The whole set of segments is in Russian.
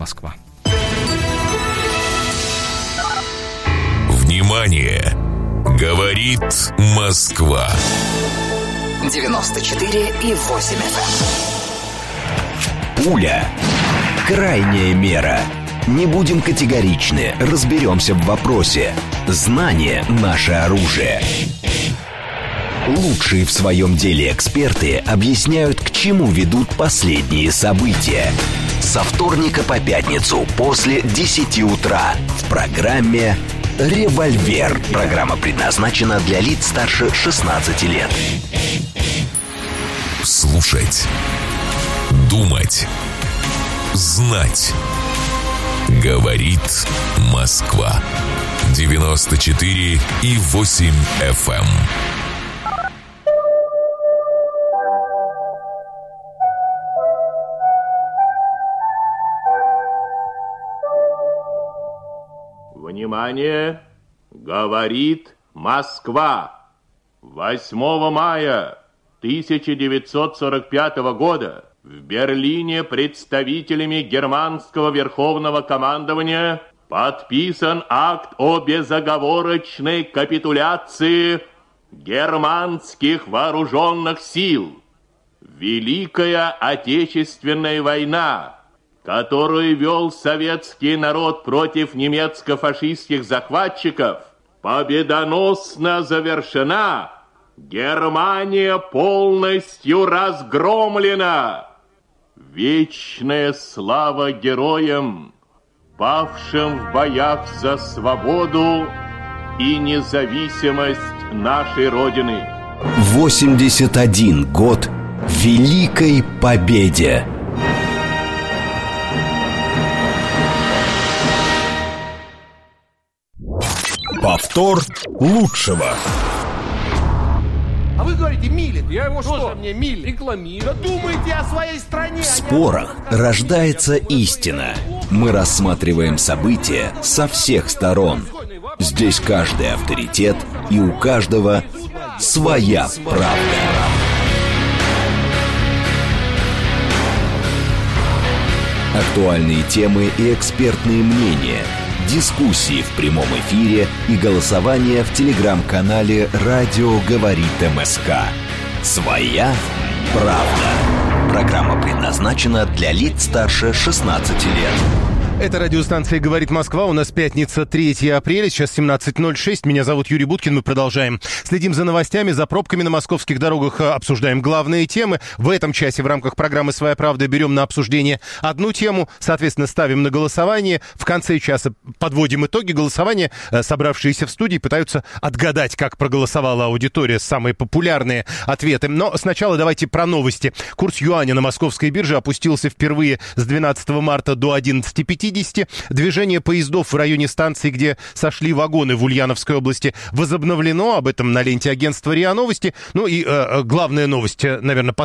Москва. Внимание! Говорит Москва. 94,8 FM. Пуля. Крайняя мера. Не будем категоричны, разберемся в вопросе. Знание – наше оружие. Лучшие в своем деле эксперты объясняют, к чему ведут последние события. Со вторника по пятницу после 10 утра в программе «Револьвер». Программа предназначена для лиц старше 16 лет. Слушать. Думать. Знать. Говорит Москва. 94,8 FM. Внимание! Говорит Москва. 8 мая 1945 года в Берлине представителями германского верховного командования подписан акт о безоговорочной капитуляции германских вооруженных сил. Великая Отечественная война, которую вел советский народ против немецко-фашистских захватчиков, победоносно завершена. Германия полностью разгромлена. Вечная слава героям, павшим в боях за свободу и независимость нашей Родины. 81 год Великой Победе. Повтор лучшего. А вы говорите, милит. Я его что? Мне милит. Рекламирую. Да думайте о своей стране. В спорах рождается истина. Мы рассматриваем события со всех сторон. Здесь каждый авторитет, и у каждого своя правда. Актуальные темы и экспертные мнения. Дискуссии в прямом эфире и голосование в телеграм-канале «Радио говорит МСК». Своя правда. Программа предназначена для лиц старше 16 лет. Это радиостанция «Говорит Москва». У нас пятница, 3 апреля, сейчас 17:06. Меня зовут Юрий Буткин. Мы продолжаем. Следим за новостями, за пробками на московских дорогах, обсуждаем главные темы. В этом часе в рамках программы «Своя правда» берем на обсуждение одну тему, соответственно, ставим на голосование. В конце часа подводим итоги голосования. Собравшиеся в студии пытаются отгадать, как проголосовала аудитория, самые популярные ответы. Но сначала давайте про новости. Курс юаня на московской бирже опустился впервые с 12 марта до 11:50. Движение поездов в районе станции, где сошли вагоны в Ульяновской области, возобновлено. Об этом на ленте агентства РИА Новости. Ну и главная новость, наверное,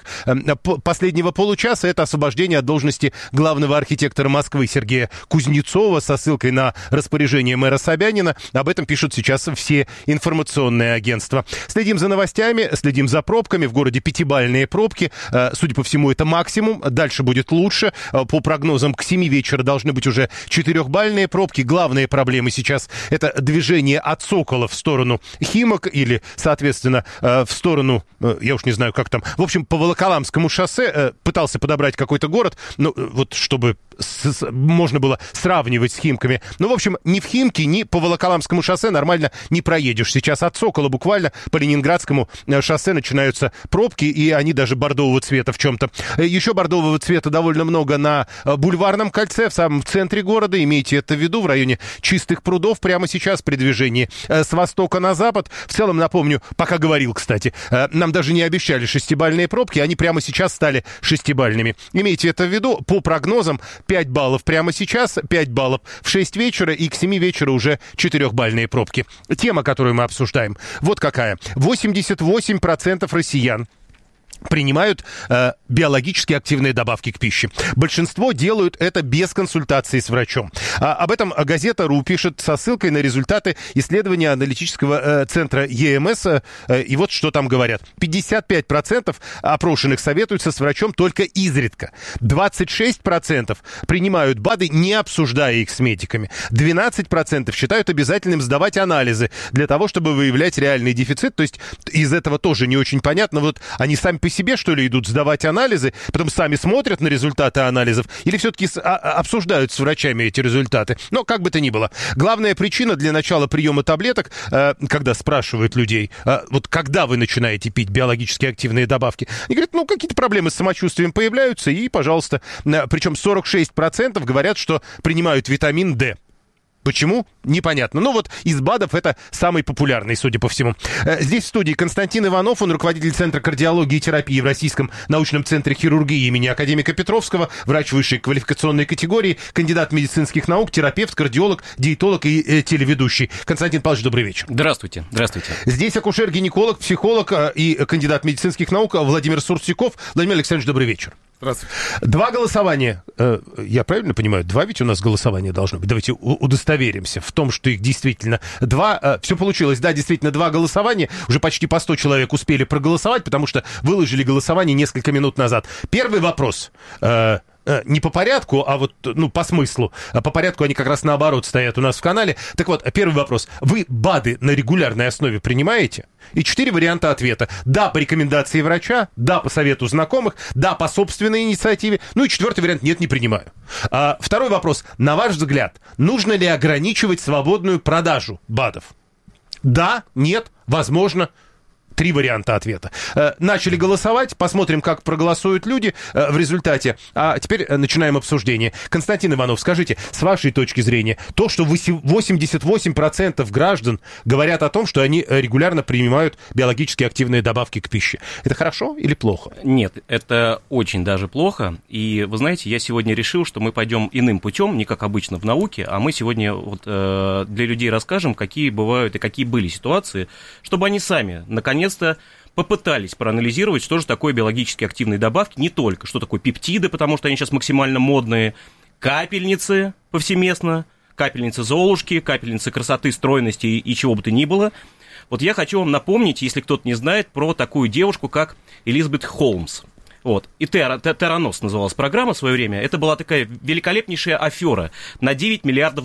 последнего получаса — это освобождение от должности главного архитектора Москвы Сергея Кузнецова со ссылкой на распоряжение мэра Собянина. Об этом пишут сейчас все информационные агентства. Следим за новостями, следим за пробками. В городе 5-бальные пробки. Судя по всему, это максимум. Дальше будет лучше. По прогнозам, к 7 вечера должны быть уже 4-бальные пробки. Главные проблемы сейчас — это движение от Сокола в сторону Химок или, соответственно, в сторону, я уж не знаю, как там, в общем, по Волоколамскому шоссе. Пытался подобрать какой-то город, ну, вот чтобы можно было сравнивать с Химками. Ну, в общем, ни в Химки, ни по Волоколамскому шоссе нормально не проедешь. Сейчас от Сокола буквально по Ленинградскому шоссе начинаются пробки, и они даже бордового цвета в чем-то. Еще бордового цвета довольно много на Бульварном кольце, в самом центре города. Имейте это в виду, в районе Чистых прудов прямо сейчас при движении с востока на запад. В целом, напомню, пока говорил, кстати, нам даже не обещали 6-бальные пробки, они прямо сейчас стали 6-бальными. Имейте это в виду. По прогнозам, 5 баллов прямо сейчас, 5 баллов в 6 вечера, и к 7 вечера уже 4-бальные пробки. Тема, которую мы обсуждаем, вот какая. 88% россиян принимают биологически активные добавки к пище. Большинство делают это без консультации с врачом. Об этом газета.ру пишет со ссылкой на результаты исследования аналитического центра ЕМС. И вот что там говорят. 55% опрошенных советуются с врачом только изредка. 26% принимают БАДы, не обсуждая их с медиками. 12% считают обязательным сдавать анализы для того, чтобы выявлять реальный дефицит. То есть из этого тоже не очень понятно. Вот они сами по себе, что ли, идут сдавать анализы, потом сами смотрят на результаты анализов, или все-таки обсуждают с врачами эти результаты. Но как бы то ни было. Главная причина для начала приема таблеток, когда спрашивают людей, вот когда вы начинаете пить биологически активные добавки, они говорят, ну, какие-то проблемы с самочувствием появляются, и, пожалуйста, причем 46% говорят, что принимают витамин D. Почему? Непонятно. Ну вот из БАДов это самый популярный, судя по всему. Здесь в студии Константин Иванов, он руководитель Центра кардиологии и терапии в Российском научном центре хирургии имени академика Петровского, врач высшей квалификационной категории, кандидат медицинских наук, терапевт, кардиолог, диетолог и телеведущий. Константин Павлович, добрый вечер. Здравствуйте. Здравствуйте. Здесь акушер-гинеколог, психолог и кандидат медицинских наук Владимир Сурсиков. Владимир Александрович, добрый вечер. Здравствуйте. 2 голосования. Я правильно понимаю? 2 ведь у нас голосования должно быть. Давайте удостоверимся в том, что их действительно 2. Все получилось. Да, действительно, 2 голосования. Уже почти по 100 человек успели проголосовать, потому что выложили голосование несколько минут назад. Первый вопрос. Не по порядку, а вот, ну, по смыслу. По порядку они как раз наоборот стоят у нас в канале. Так вот, первый вопрос. Вы БАДы на регулярной основе принимаете? И 4 варианта ответа. Да, по рекомендации врача, да, по совету знакомых, да, по собственной инициативе. Ну и 4-й вариант, нет, не принимаю. Второй вопрос. На ваш взгляд, нужно ли ограничивать свободную продажу БАДов? Да, нет, возможно. 3 варианта ответа. Начали голосовать, посмотрим, как проголосуют люди в результате. А теперь начинаем обсуждение. Константин Иванов, скажите, с вашей точки зрения, то, что 88% граждан говорят о том, что они регулярно принимают биологически активные добавки к пище, это хорошо или плохо? Нет, это очень даже плохо. И вы знаете, я сегодня решил, что мы пойдем иным путем, не как обычно в науке, а мы сегодня вот, для людей расскажем, какие бывают и какие были ситуации, чтобы они сами, наконец-то, попытались проанализировать, что же такое биологически активные добавки, не только, что такое пептиды, потому что они сейчас максимально модные, капельницы повсеместно, капельницы Золушки, капельницы красоты, стройности и чего бы то ни было. Вот я хочу вам напомнить, если кто-то не знает, про такую девушку, как Элизабет Холмс. Вот. И «Теранос» называлась программа в свое время. Это была такая великолепнейшая афера на $9 миллиардов.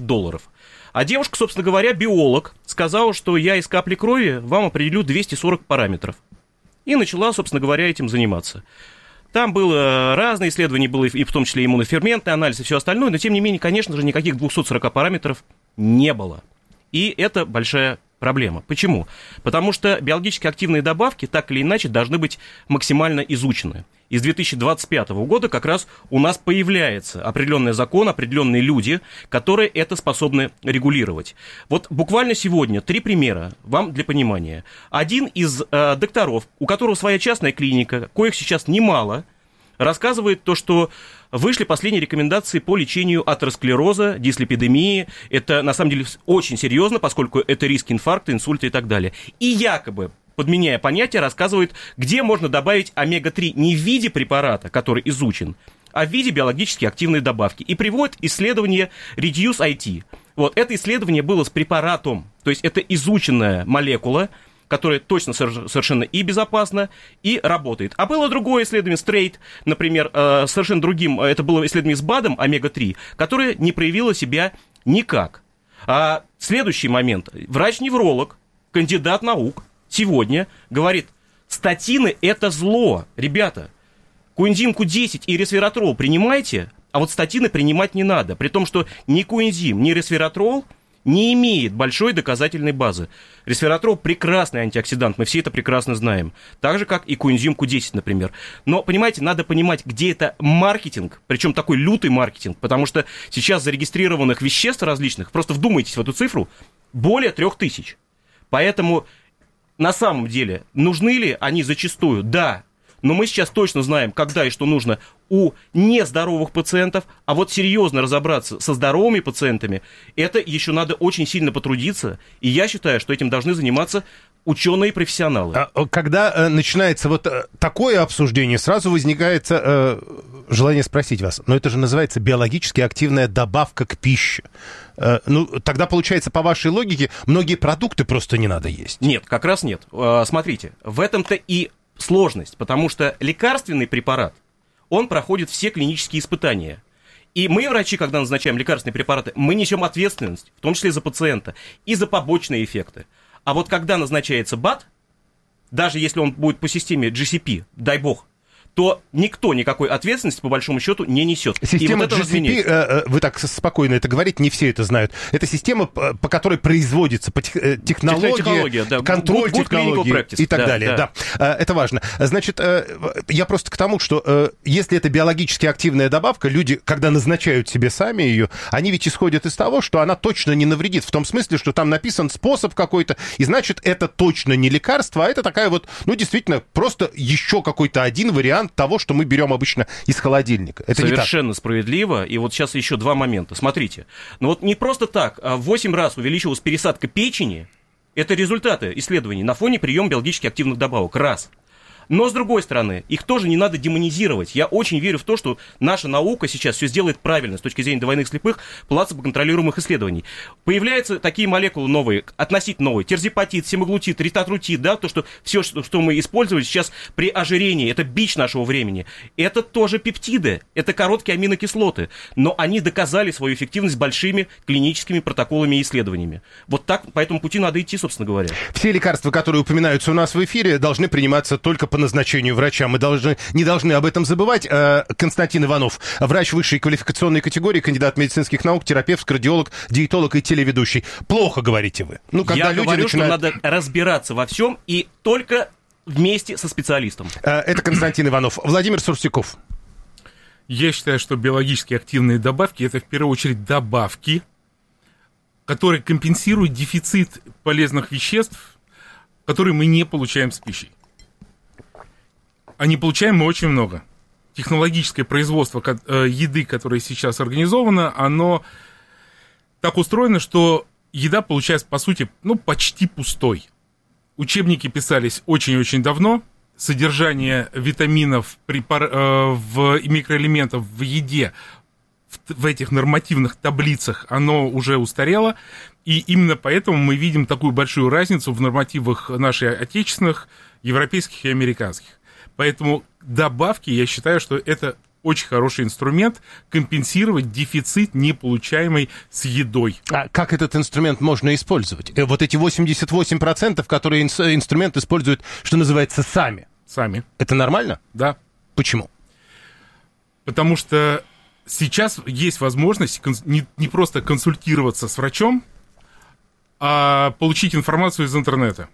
А девушка, собственно говоря, биолог, сказала, что я из капли крови вам определю 240 параметров. И начала, собственно говоря, этим заниматься. Там было разные исследования, было и в том числе иммуноферментный анализ и все остальное, но тем не менее, конечно же, никаких 240 параметров не было. И это большая проблема. Почему? Потому что биологически активные добавки так или иначе должны быть максимально изучены. И с 2025 года как раз у нас появляется определенный закон, определенные люди, которые это способны регулировать. Вот буквально сегодня 3 примера вам для понимания. Один из докторов, у которого своя частная клиника, коих сейчас немало, рассказывает то, что вышли последние рекомендации по лечению атеросклероза, дислипидемии. Это, на самом деле, очень серьезно, поскольку это риск инфаркта, инсульта и так далее. И якобы, подменяя понятие, рассказывает, где можно добавить омега-3 не в виде препарата, который изучен, а в виде биологически активной добавки. И приводит исследование Reduce-IT. Вот это исследование было с препаратом, то есть это изученная молекула, которая точно совершенно и безопасна, и работает. А было другое исследование, Straight, например, совершенно другим, это было исследование с БАДом, омега-3, которое не проявило себя никак. А следующий момент. Врач-невролог, кандидат наук, сегодня говорит, статины – это зло, ребята. Коэнзим Q10 и ресвератрол принимайте, а вот статины принимать не надо. При том, что ни коэнзим, ни ресвератрол не имеет большой доказательной базы. Ресвератрол – прекрасный антиоксидант, мы все это прекрасно знаем. Так же, как и коэнзим Q10, например. Но, понимаете, надо понимать, где это маркетинг, причем такой лютый маркетинг, потому что сейчас зарегистрированных веществ различных, просто вдумайтесь в эту цифру, более 3000. Поэтому на самом деле нужны ли они зачастую? Да. Но мы сейчас точно знаем, когда и что нужно у нездоровых пациентов, а вот серьезно разобраться со здоровыми пациентами, это еще надо очень сильно потрудиться, и я считаю, что этим должны заниматься ученые-профессионалы. Когда начинается вот такое обсуждение, сразу возникает желание спросить вас, но это же называется биологически активная добавка к пище. Тогда, получается, по вашей логике, многие продукты просто не надо есть. Нет, как раз нет. Смотрите, в этом-то и сложность, потому что лекарственный препарат, он проходит все клинические испытания. И мы, врачи, когда назначаем лекарственные препараты, мы несем ответственность, в том числе за пациента, и за побочные эффекты. А вот когда назначается БАД, даже если он будет по системе GCP, дай бог, то никто никакой ответственности, по большому счету, не несет. Система вот GCP, вы так спокойно это говорите, не все это знают. Это система, по которой производится технология, да, контроль технологий и так далее. Да. Это важно. Значит, я просто к тому, что если это биологически активная добавка, люди, когда назначают себе сами ее, они ведь исходят из того, что она точно не навредит. В том смысле, что там написан способ какой-то, и значит, это точно не лекарство, а это такая вот, действительно, просто еще какой-то один вариант того, что мы берем обычно из холодильника. Это совершенно справедливо. И вот сейчас еще два момента. Смотрите. Не просто так. 8 раз увеличилась пересадка печени. Это результаты исследований на фоне приема биологически активных добавок. Раз. Но, с другой стороны, их тоже не надо демонизировать. Я очень верю в то, что наша наука сейчас все сделает правильно с точки зрения двойных слепых, плацебо-контролируемых исследований. Появляются такие молекулы новые, относительно новые, терзипатид, семаглутид, ритатрутид, да, то, что все, что мы использовали сейчас при ожирении, это бич нашего времени. Это тоже пептиды, это короткие аминокислоты, но они доказали свою эффективность большими клиническими протоколами и исследованиями. Вот так по этому пути надо идти, собственно говоря. Все лекарства, которые упоминаются у нас в эфире, должны приниматься только по назначению врача. Мы не должны об этом забывать. Константин Иванов, врач высшей квалификационной категории, кандидат медицинских наук, терапевт, кардиолог, диетолог и телеведущий. Плохо говорите вы. Я говорю, что надо разбираться во всем и только вместе со специалистом. Это Константин Иванов. Владимир Сурсяков. Я считаю, что биологически активные добавки — это в первую очередь добавки, которые компенсируют дефицит полезных веществ, которые мы не получаем с пищей. А не получаем мы очень много. Технологическое производство еды, которое сейчас организовано, оно так устроено, что еда получается, по сути, почти пустой. Учебники писались очень-очень давно. Содержание витаминов, микроэлементов в еде, в этих нормативных таблицах, оно уже устарело. И именно поэтому мы видим такую большую разницу в нормативах наших отечественных, европейских и американских. Поэтому добавки, я считаю, что это очень хороший инструмент компенсировать дефицит, не получаемый с едой. А как этот инструмент можно использовать? Вот эти 88%, которые инструмент используют, что называется, сами. Сами. Это нормально? Да. Почему? Потому что сейчас есть возможность не просто консультироваться с врачом, а получить информацию из интернета.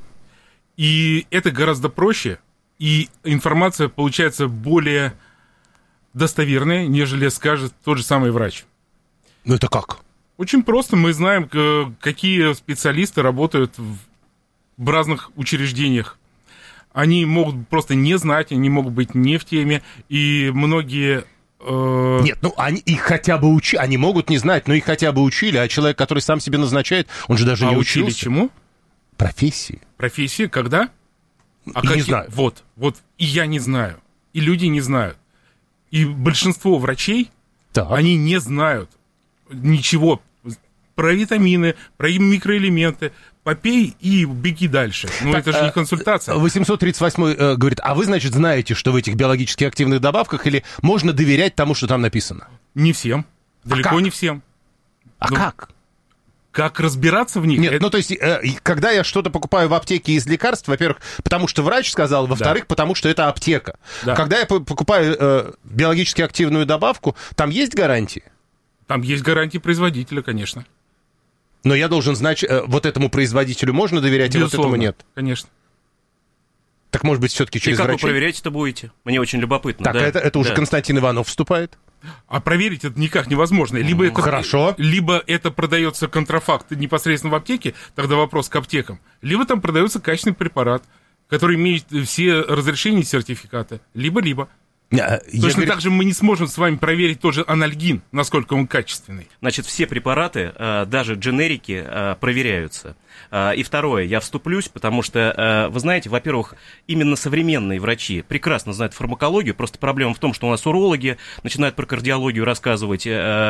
И это гораздо проще. И информация получается более достоверная, нежели скажет тот же самый врач. Это как? Очень просто. Мы знаем, какие специалисты работают в разных учреждениях. Они могут просто не знать, они могут быть не в теме. И многие... Нет, они их хотя бы учили. Они могут не знать, но их хотя бы учили. А человек, который сам себе назначает, он же даже не учился. Учили чему? Профессии. Профессии? Когда? Не знаю. Вот. И я не знаю. И люди не знают. И большинство врачей, они не знают ничего про витамины, про микроэлементы. Попей и беги дальше. Это же не консультация. 838 говорит, а вы, значит, знаете, что в этих биологически активных добавках, или можно доверять тому, что там написано? Не всем. Далеко не всем. Как? Как разбираться в них? Нет, то есть, когда я что-то покупаю в аптеке из лекарств, во-первых, потому что врач сказал, во-вторых, потому что это аптека. Да. Когда я покупаю биологически активную добавку, там есть гарантии? Там есть гарантии производителя, конечно. Но я должен знать, вот этому производителю можно доверять, безусловно, а вот этому нет? Конечно. Так, может быть, все-таки через врачей? И как вы проверять это будете? Мне очень любопытно. Так, это уже Константин Иванов вступает? А проверить это никак невозможно. Хорошо. Либо это продается контрафакт непосредственно в аптеке, тогда вопрос к аптекам. Либо там продается качественный препарат, который имеет все разрешения и сертификаты. Либо. Точно так же мы не сможем с вами проверить тоже анальгин, насколько он качественный. Значит, все препараты, даже дженерики, проверяются. И второе, я вступлюсь, потому что, вы знаете, во-первых, именно современные врачи прекрасно знают фармакологию, просто проблема в том, что у нас урологи начинают про кардиологию рассказывать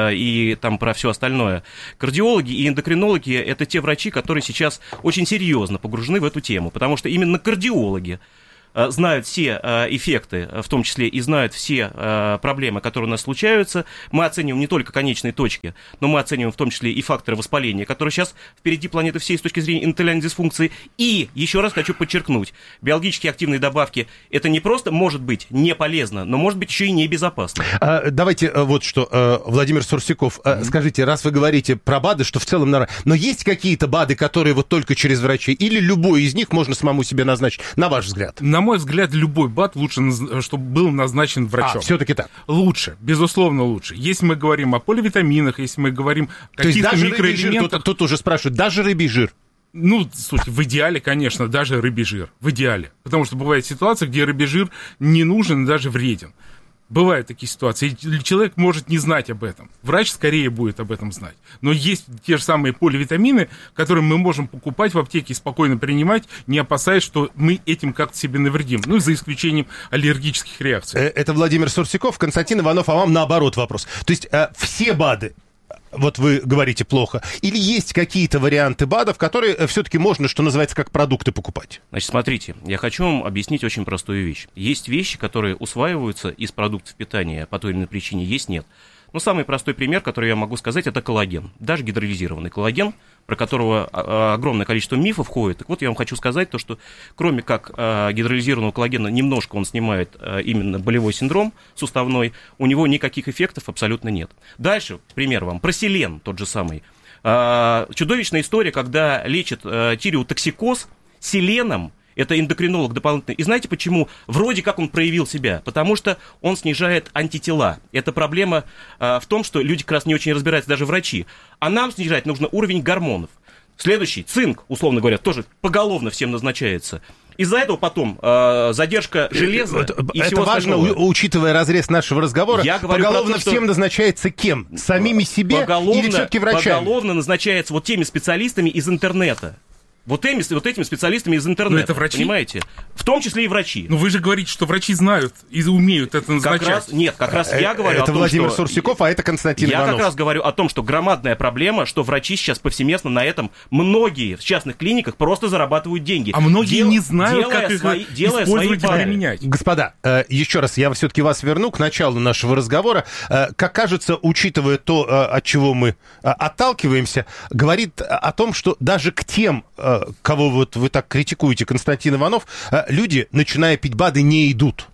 и там про все остальное. Кардиологи и эндокринологи – это те врачи, которые сейчас очень серьезно погружены в эту тему, потому что именно кардиологи знают все эффекты, в том числе и знают все проблемы, которые у нас случаются. Мы оцениваем не только конечные точки, но мы оцениваем в том числе и факторы воспаления, которые сейчас впереди планеты всей с точки зрения эндотелиальной дисфункции. И, еще раз хочу подчеркнуть, биологически активные добавки – это не просто может быть не полезно, но может быть еще и небезопасно. Давайте вот что, Владимир Сурсяков, скажите, раз вы говорите про БАДы, что в целом нормально, но есть какие-то БАДы, которые вот только через врачей, или любой из них можно самому себе назначить, на ваш взгляд? На мой взгляд, любой БАД лучше, чтобы был назначен врачом. Все-таки так? Лучше, безусловно, лучше. Если мы говорим о поливитаминах, если мы говорим о каких-то микроэлементах... Тут уже спрашивают, даже рыбий жир? Ну, слушайте, в идеале, конечно, даже рыбий жир. В идеале. Потому что бывает ситуация, где рыбий жир не нужен и даже вреден. Бывают такие ситуации, и человек может не знать об этом. Врач скорее будет об этом знать. Но есть те же самые поливитамины, которые мы можем покупать в аптеке и спокойно принимать, не опасаясь, что мы этим как-то себе навредим. Ну, за исключением аллергических реакций. Это Владимир Сурсяков. Константин Иванов, а вам наоборот вопрос. То есть все БАДы, вот вы говорите, плохо, или есть какие-то варианты БАДов, которые все-таки можно, что называется, как продукты покупать? Значит, смотрите, я хочу вам объяснить очень простую вещь. Есть вещи, которые усваиваются из продуктов питания по той или иной причине, есть нет. Ну, самый простой пример, который я могу сказать, это коллаген. Даже гидролизированный коллаген, про которого огромное количество мифов ходит. Так вот, я вам хочу сказать то, что кроме как гидролизированного коллагена немножко он снимает именно болевой синдром суставной, у него никаких эффектов абсолютно нет. Дальше, пример вам, про селен тот же самый. Чудовищная история, когда лечат тиреотоксикоз селеном. Это эндокринолог дополнительный. И знаете почему? Вроде как он проявил себя. Потому что он снижает антитела. Это проблема в том, что люди как раз не очень разбираются, даже врачи. А нам снижать нужно уровень гормонов. Следующий, цинк, условно говоря, тоже поголовно всем назначается. Из-за этого потом задержка железа и всего важно, учитывая разрез нашего разговора. Я говорю поголовно про то, всем назначается кем? Самими себе или все-таки врачами? Поголовно назначается вот теми специалистами из интернета. Вот этими специалистами из интернета. Но это врачи? Понимаете? В том числе и врачи. Но вы же говорите, что врачи знают и умеют это назначать. Как раз я говорю о том, это Владимир что... Сурсяков, а это Константин Иванов. Я как раз говорю о том, что громадная проблема, что врачи сейчас повсеместно на этом, многие в частных клиниках просто зарабатывают деньги. А многие не знают, как их использовать и применять. Господа, еще раз, я все-таки вас верну к началу нашего разговора. Как кажется, учитывая то, от чего мы отталкиваемся, говорит о том, что даже к тем, кого вот вы так критикуете, Константин Иванов, люди, начиная пить БАДы, не идут.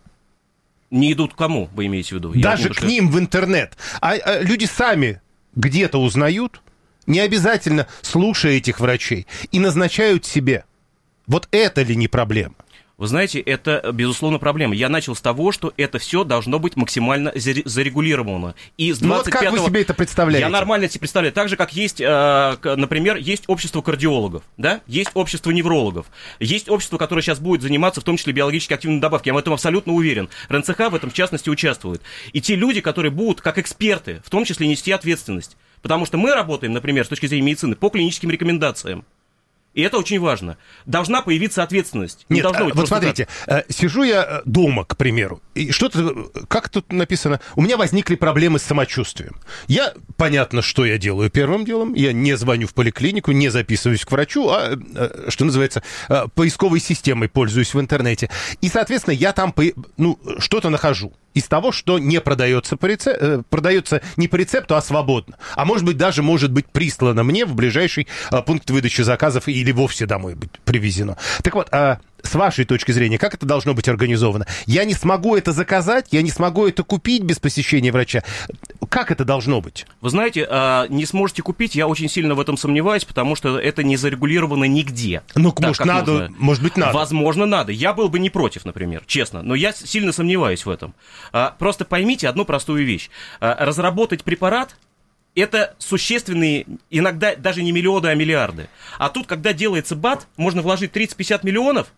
Не идут к кому, вы имеете в виду? Даже к ним в интернет. А люди сами где-то узнают, не обязательно слушая этих врачей, и назначают себе. Вот это ли не проблема? Вы знаете, это, безусловно, проблема. Я начал с того, что это все должно быть максимально зарегулировано. И с 25-го... Ну вот как вы себе это представляете? Я нормально себе представляю. Так же, как есть, например, есть общество кардиологов, да? Есть общество неврологов, есть общество, которое сейчас будет заниматься в том числе биологически активными добавками. Я в этом абсолютно уверен. РНЦХ в этом, в частности, участвует. И те люди, которые будут, как эксперты, в том числе нести ответственность. Потому что мы работаем, например, с точки зрения медицины, по клиническим рекомендациям. И это очень важно. Должна появиться ответственность. Нет, вот смотрите, сижу я дома, к примеру, и что-то, как тут написано, у меня возникли проблемы с самочувствием. Понятно, что я делаю первым делом, я не звоню в поликлинику, не записываюсь к врачу, а, что называется, поисковой системой пользуюсь в интернете. И, соответственно, я там что-то нахожу из того, что не продается продается не по рецепту, а свободно. А может быть, даже может быть прислано мне в ближайший пункт выдачи заказов или вовсе домой быть привезено. Так вот, с вашей точки зрения, как это должно быть организовано? Я не смогу это заказать, я не смогу это купить без посещения врача. Как это должно быть? Вы знаете, не сможете купить, я очень сильно в этом сомневаюсь, потому что это не зарегулировано нигде. Ну, может быть, надо. Возможно, надо. Я был бы не против, например, честно, но я сильно сомневаюсь в этом. Просто поймите одну простую вещь. Разработать препарат — это существенные, иногда даже не миллионы, а миллиарды. А тут, когда делается БАД, можно вложить 30-50 миллионов,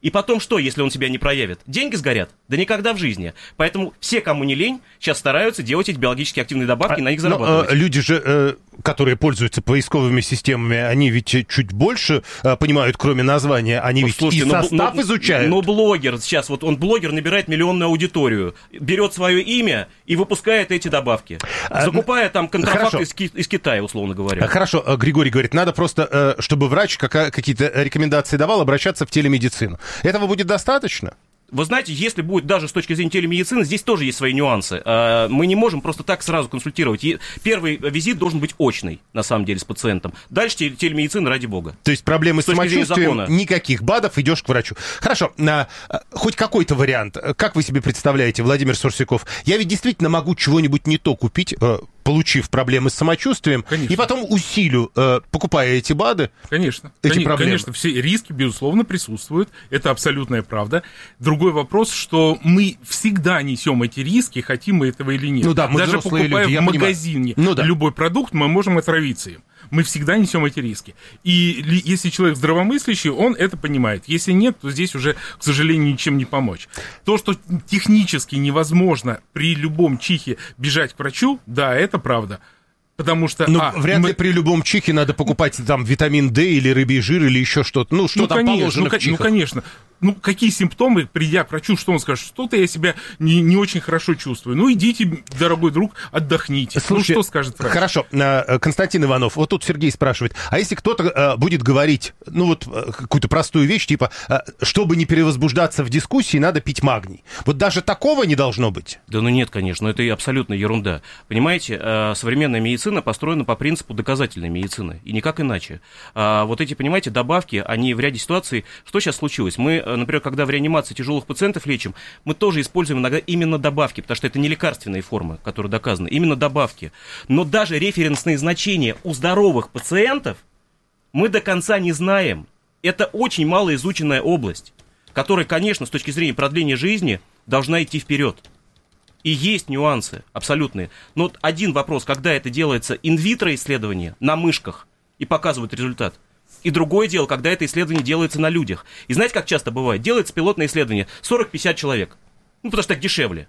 И потом что, если он себя не проявит? Деньги сгорят? Да никогда в жизни. Поэтому все, кому не лень, сейчас стараются делать эти биологически активные добавки, на них зарабатывать. Люди же, которые пользуются поисковыми системами, они ведь чуть больше понимают, кроме названия. Они ведь и состав изучают. Но блогер сейчас, вот он блогер, набирает миллионную аудиторию, берет свое имя и выпускает эти добавки, закупая там контрафакт из Китая, условно говоря. Хорошо, Григорий говорит, надо просто, чтобы врач какие-то рекомендации давал, обращаться в телемедицину. Этого будет достаточно? Вы знаете, если будет даже с точки зрения телемедицины, здесь тоже есть свои нюансы. Мы не можем просто так сразу консультировать. Первый визит должен быть очный, на самом деле, с пациентом. Дальше телемедицина, ради бога. То есть проблемы с самочувствием, никаких БАДов, идешь к врачу. Хорошо, хоть какой-то вариант. Как вы себе представляете, Владимир Сурсяков? Я ведь действительно могу чего-нибудь не то купить, получив проблемы с самочувствием, конечно, и потом усилю, покупая эти БАДы, конечно, эти проблемы. Конечно, все риски, безусловно, присутствуют. Это абсолютная правда. Другой вопрос, что мы всегда несем эти риски, хотим мы этого или нет. Ну да, мы даже покупая люди, в магазине любой продукт, мы можем отравиться им. Мы всегда несем эти риски. И если человек здравомыслящий, он это понимает. Если нет, то здесь уже, к сожалению, ничем не помочь. То, что технически невозможно при любом чихе бежать к врачу, да, это правда. Потому что... вряд ли при любом чихе надо покупать там витамин D или рыбий жир или еще что-то. Ну, что там положено к чихах. Ну, конечно. Ну, какие симптомы, придя к врачу, что он скажет? Что-то я себя не очень хорошо чувствую. Ну, идите, дорогой друг, отдохните. Слушай, что скажет врач? Хорошо. Константин Иванов, вот тут Сергей спрашивает, а если кто-то будет говорить, какую-то простую вещь, типа, чтобы не перевозбуждаться в дискуссии, надо пить магний. Вот даже такого не должно быть? Да нет, конечно, это и абсолютно ерунда. Понимаете, современная медицина построена по принципу доказательной медицины, и никак иначе. Вот эти, понимаете, добавки, они в ряде ситуаций... Что сейчас случилось? Мы, например, когда в реанимации тяжелых пациентов лечим, мы тоже используем иногда именно добавки, потому что это не лекарственные формы, которые доказаны, именно добавки. Но даже референсные значения у здоровых пациентов мы до конца не знаем. Это очень малоизученная область, которая, конечно, с точки зрения продления жизни должна идти вперед. И есть нюансы абсолютные. Но один вопрос, когда это делается инвитро исследование на мышках и показывают результат. И другое дело, когда это исследование делается на людях. И знаете, как часто бывает? Делается пилотное исследование 40-50 человек. Потому что так дешевле.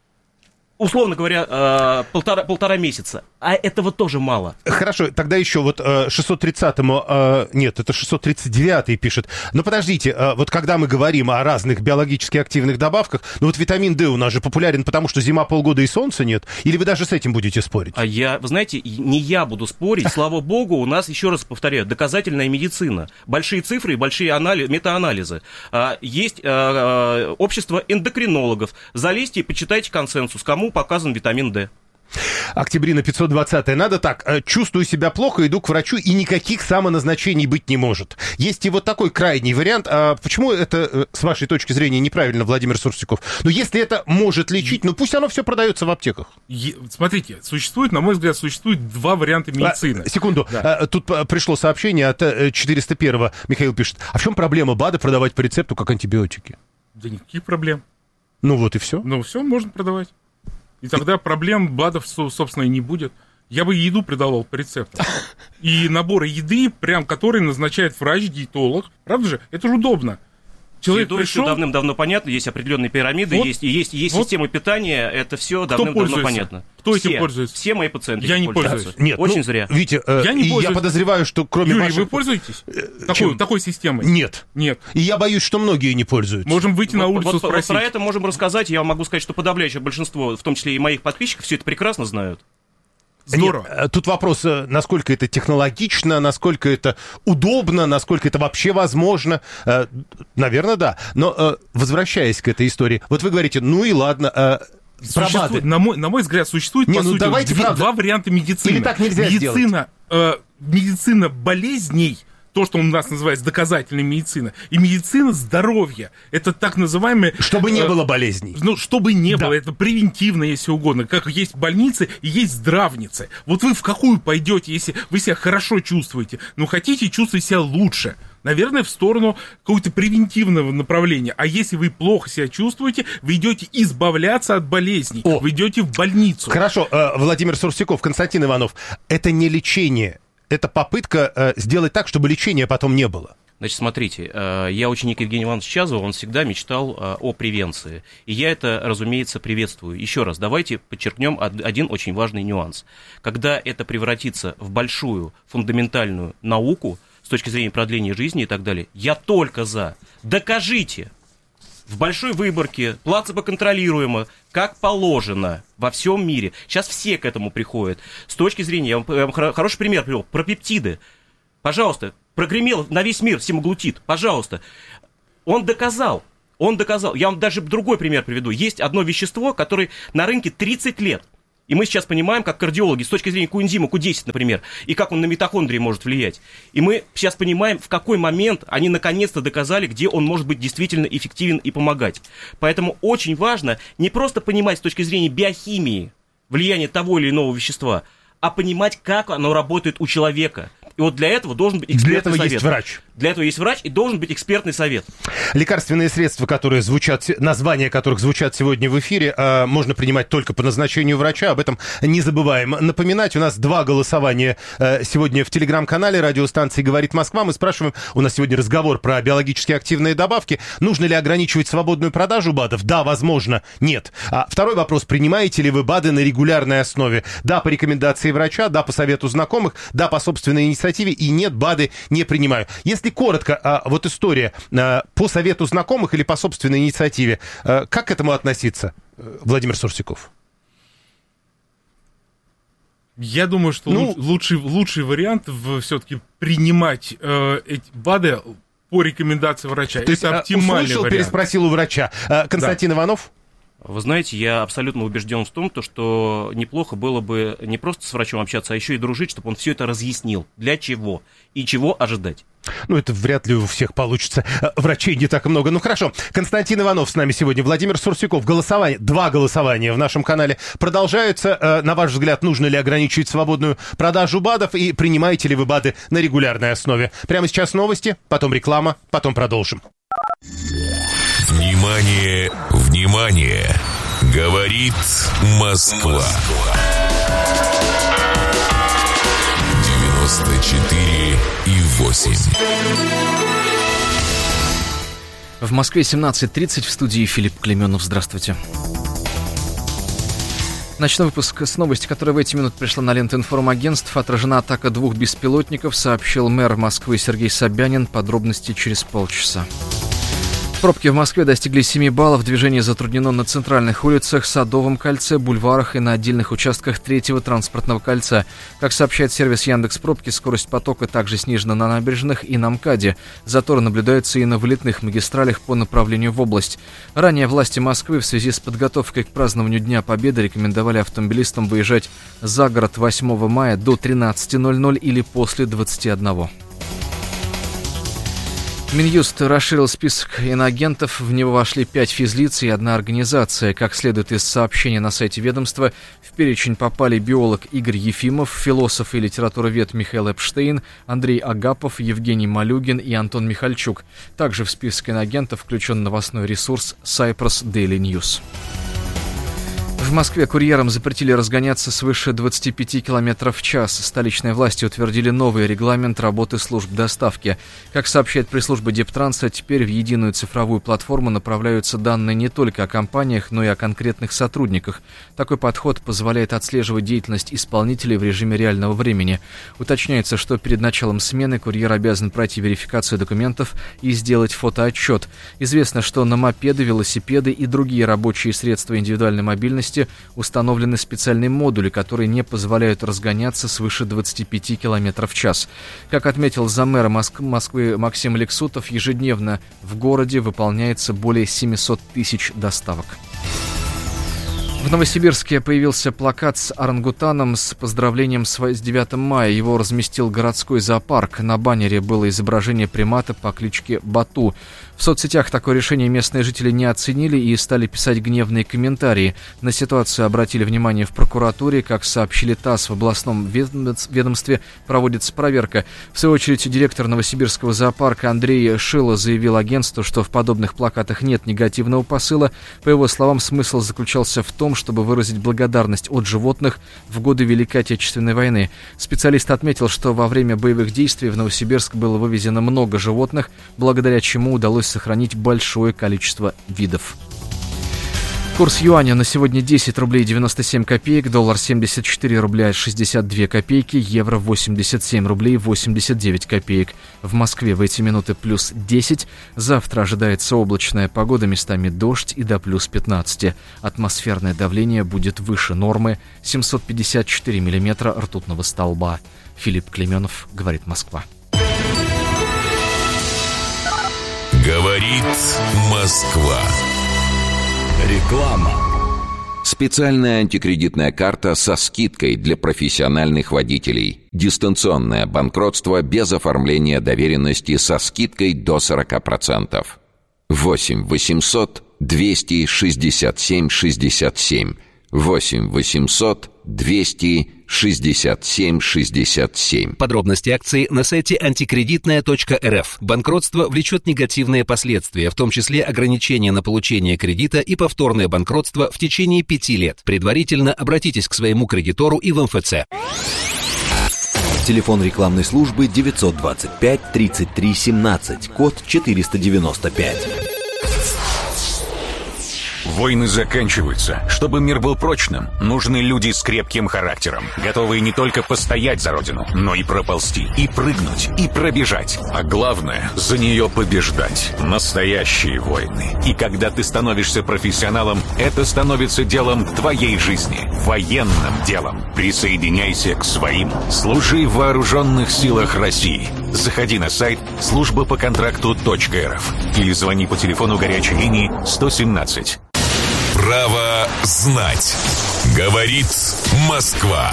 Условно говоря, полтора месяца. А этого тоже мало. Хорошо, тогда еще вот 630-му... нет, это 639-й пишет. Но подождите, вот когда мы говорим о разных биологически активных добавках, вот витамин D у нас же популярен, потому что зима полгода и солнца нет? Или вы даже с этим будете спорить? Вы знаете, не я буду спорить. Слава богу, у нас, еще раз повторяю, доказательная медицина. Большие цифры и большие метаанализы. Есть общество эндокринологов. Залезьте и почитайте консенсус, кому показан витамин D. Октябрина 520-я. Надо так, чувствую себя плохо, иду к врачу, и никаких самоназначений быть не может. Есть и вот такой крайний вариант. Почему это, с вашей точки зрения, неправильно, Владимир Сурсяков? Но если это может лечить, пусть оно все продается в аптеках. Смотрите, на мой взгляд, существует два варианта медицины. Секунду, да. Тут пришло сообщение от 401-го. Михаил пишет, а в чем проблема БАДа продавать по рецепту как антибиотики? Да никаких проблем. Ну вот и все. Ну все можно продавать. И тогда проблем БАДов, собственно, и не будет. Я бы еду продавал по рецепту. И наборы еды, прям который назначает врач-диетолог. Правда же? Это же удобно. Человек пришел... давным-давно понятно, есть определенные пирамиды, есть системы питания, это все давным-давно понятно. Кто этим пользуется? Все мои пациенты я не пользуюсь. Нет, очень зря. Витя, я подозреваю, что кроме Юрий, вы пользуетесь такой системой? Нет. Нет. И я боюсь, что многие не пользуются. Можем выйти на улицу спросить. Про это можем рассказать. Я могу сказать, что подавляющее большинство, в том числе и моих подписчиков, все это прекрасно знают. Здорово. Нет, тут вопрос, насколько это технологично, насколько это удобно, насколько это вообще возможно. Наверное, да. Но возвращаясь к этой истории, вот вы говорите, ну и ладно, на мой взгляд, существует, по сути, два варианта медицины. Или так нельзя сделать? Медицина болезней, то, что у нас называется доказательная медицина, и медицина здоровья. Это так называемые... Чтобы не было болезней. Чтобы не было. Это превентивно, если угодно. Как есть больницы и есть здравницы. Вот вы в какую пойдете, если вы себя хорошо чувствуете, хотите чувствовать себя лучше? Наверное, в сторону какого-то превентивного направления. А если вы плохо себя чувствуете, вы идете избавляться от болезней. Вы идете в больницу. Хорошо, Владимир Сурсяков, Константин Иванов. Это не лечение. Это попытка сделать так, чтобы лечения потом не было. Значит, смотрите, я ученик Евгения Ивановича Чазова, он всегда мечтал о превенции. И я это, разумеется, приветствую. Еще раз, давайте подчеркнем один очень важный нюанс. Когда это превратится в большую фундаментальную науку с точки зрения продления жизни и так далее, я только за. Докажите в большой выборке, плацебо-контролируемо, как положено во всем мире. Сейчас все к этому приходят. С точки зрения, я вам хороший пример привел, про пептиды. Пожалуйста, прогремел на весь мир семаглутид, пожалуйста. Он доказал. Я вам даже другой пример приведу. Есть одно вещество, которое на рынке 30 лет. И мы сейчас понимаем, как кардиологи, с точки зрения коэнзима Q10, например, и как он на митохондрии может влиять. И мы сейчас понимаем, в какой момент они наконец-то доказали, где он может быть действительно эффективен и помогать. Поэтому очень важно не просто понимать с точки зрения биохимии влияние того или иного вещества, а понимать, как оно работает у человека. И вот для этого должен быть экспертный совет. Для этого есть врач. Для этого есть врач, и должен быть экспертный совет. Лекарственные средства, которые звучат, названия которых звучат сегодня в эфире, можно принимать только по назначению врача. Об этом не забываем напоминать. У нас 2 голосования сегодня в телеграм-канале радиостанции «Говорит Москва». Мы спрашиваем, у нас сегодня разговор про биологически активные добавки. Нужно ли ограничивать свободную продажу БАДов? Да, возможно, нет. Второй вопрос. Принимаете ли вы БАДы на регулярной основе? Да, по рекомендации врача, да, по совету знакомых, да, по собственной инициативе, и нет, БАДы не принимаю. Если коротко, вот история по совету знакомых или по собственной инициативе, как к этому относиться, Владимир Сурсиков? Я думаю, что лучший вариант все-таки принимать эти БАДы по рекомендации врача. То есть это оптимальный услышал, вариант. переспросил у врача. Константин Иванов? Вы знаете, я абсолютно убежден в том, что неплохо было бы не просто с врачом общаться, а еще и дружить, чтобы он все это разъяснил. Для чего и чего ожидать. Это вряд ли у всех получится. Врачей не так много. Хорошо. Константин Иванов с нами сегодня. Владимир Сурсиков. 2 голосования в нашем канале продолжаются. На ваш взгляд, нужно ли ограничивать свободную продажу БАДов? И принимаете ли вы БАДы на регулярной основе? Прямо сейчас новости, потом реклама, потом продолжим. Внимание, внимание! Говорит Москва. 94,8. В Москве 17:30, в студии Филипп Клеменов. Здравствуйте. Ночной выпуск с новости, которая в эти минуты пришла на ленту информагентств. Отражена атака 2 беспилотников, сообщил мэр Москвы Сергей Собянин. Подробности через полчаса. Пробки в Москве достигли 7 баллов. Движение затруднено на центральных улицах, Садовом кольце, бульварах и на отдельных участках 3-го транспортного кольца. Как сообщает сервис Яндекс.Пробки, скорость потока также снижена на набережных и на МКАДе. Заторы наблюдаются и на вылетных магистралях по направлению в область. Ранее власти Москвы в связи с подготовкой к празднованию Дня Победы рекомендовали автомобилистам выезжать за город 8 мая до 13:00 или после 21. Минюст расширил список иноагентов, в него вошли 5 физлиц и 1 организация. Как следует из сообщения на сайте ведомства, в перечень попали биолог Игорь Ефимов, философ и литературовед Михаил Эпштейн, Андрей Агапов, Евгений Малюгин и Антон Михальчук. Также в список иноагентов включен новостной ресурс Cyprus Daily News. В Москве курьерам запретили разгоняться свыше 25 км в час. Столичные власти утвердили новый регламент работы служб доставки. Как сообщает пресс-служба Дептранса, теперь в единую цифровую платформу направляются данные не только о компаниях, но и о конкретных сотрудниках. Такой подход позволяет отслеживать деятельность исполнителей в режиме реального времени. Уточняется, что перед началом смены курьер обязан пройти верификацию документов и сделать фотоотчет. Известно, что на мопеды, велосипеды и другие рабочие средства индивидуальной мобильности установлены специальные модули, которые не позволяют разгоняться свыше 25 км в час. Как отметил заммэра Москвы Максим Алексутов, ежедневно в городе выполняется более 700 тысяч доставок. В Новосибирске появился плакат с орангутаном с поздравлением с 9 мая. Его разместил городской зоопарк. На баннере было изображение примата по кличке Бату. В соцсетях такое решение местные жители не оценили и стали писать гневные комментарии. На ситуацию обратили внимание в прокуратуре. Как сообщили ТАСС, в областном ведомстве проводится проверка. В свою очередь, директор Новосибирского зоопарка Андрей Шило заявил агентству, что в подобных плакатах нет негативного посыла. По его словам, смысл заключался в том, чтобы выразить благодарность от животных в годы Великой Отечественной войны. Специалист отметил, что во время боевых действий в Новосибирск было вывезено много животных, благодаря чему удалось сохранить большое количество видов. Курс юаня на сегодня 10 рублей 97 копеек, доллар 74 рубля 62 копейки, евро 87 рублей 89 копеек. В Москве в эти минуты плюс 10. Завтра ожидается облачная погода, местами дождь и до плюс 15. Атмосферное давление будет выше нормы, 754 миллиметра ртутного столба. Филипп Клеменов, говорит Москва. Говорит Москва. Реклама. Специальная антикредитная карта со скидкой для профессиональных водителей. Дистанционное банкротство без оформления доверенности со скидкой до 40%. 8 800 267 67. 8 800 267 67. Подробности акции на сайте антикредитная.рф. Банкротство влечет негативные последствия, в том числе ограничения на получение кредита и повторное банкротство в течение 5 лет. Предварительно обратитесь к своему кредитору и в МФЦ. Телефон рекламной службы 925 33 17, код 495. Войны заканчиваются. Чтобы мир был прочным, нужны люди с крепким характером, готовые не только постоять за родину, но и проползти, и прыгнуть, и пробежать. А главное, за нее побеждать. Настоящие войны. И когда ты становишься профессионалом, это становится делом твоей жизни. Военным делом. Присоединяйся к своим. Служи в вооруженных силах России. Заходи на сайт службапоконтракту.рф или звони по телефону горячей линии 117. Право знать. Говорит Москва.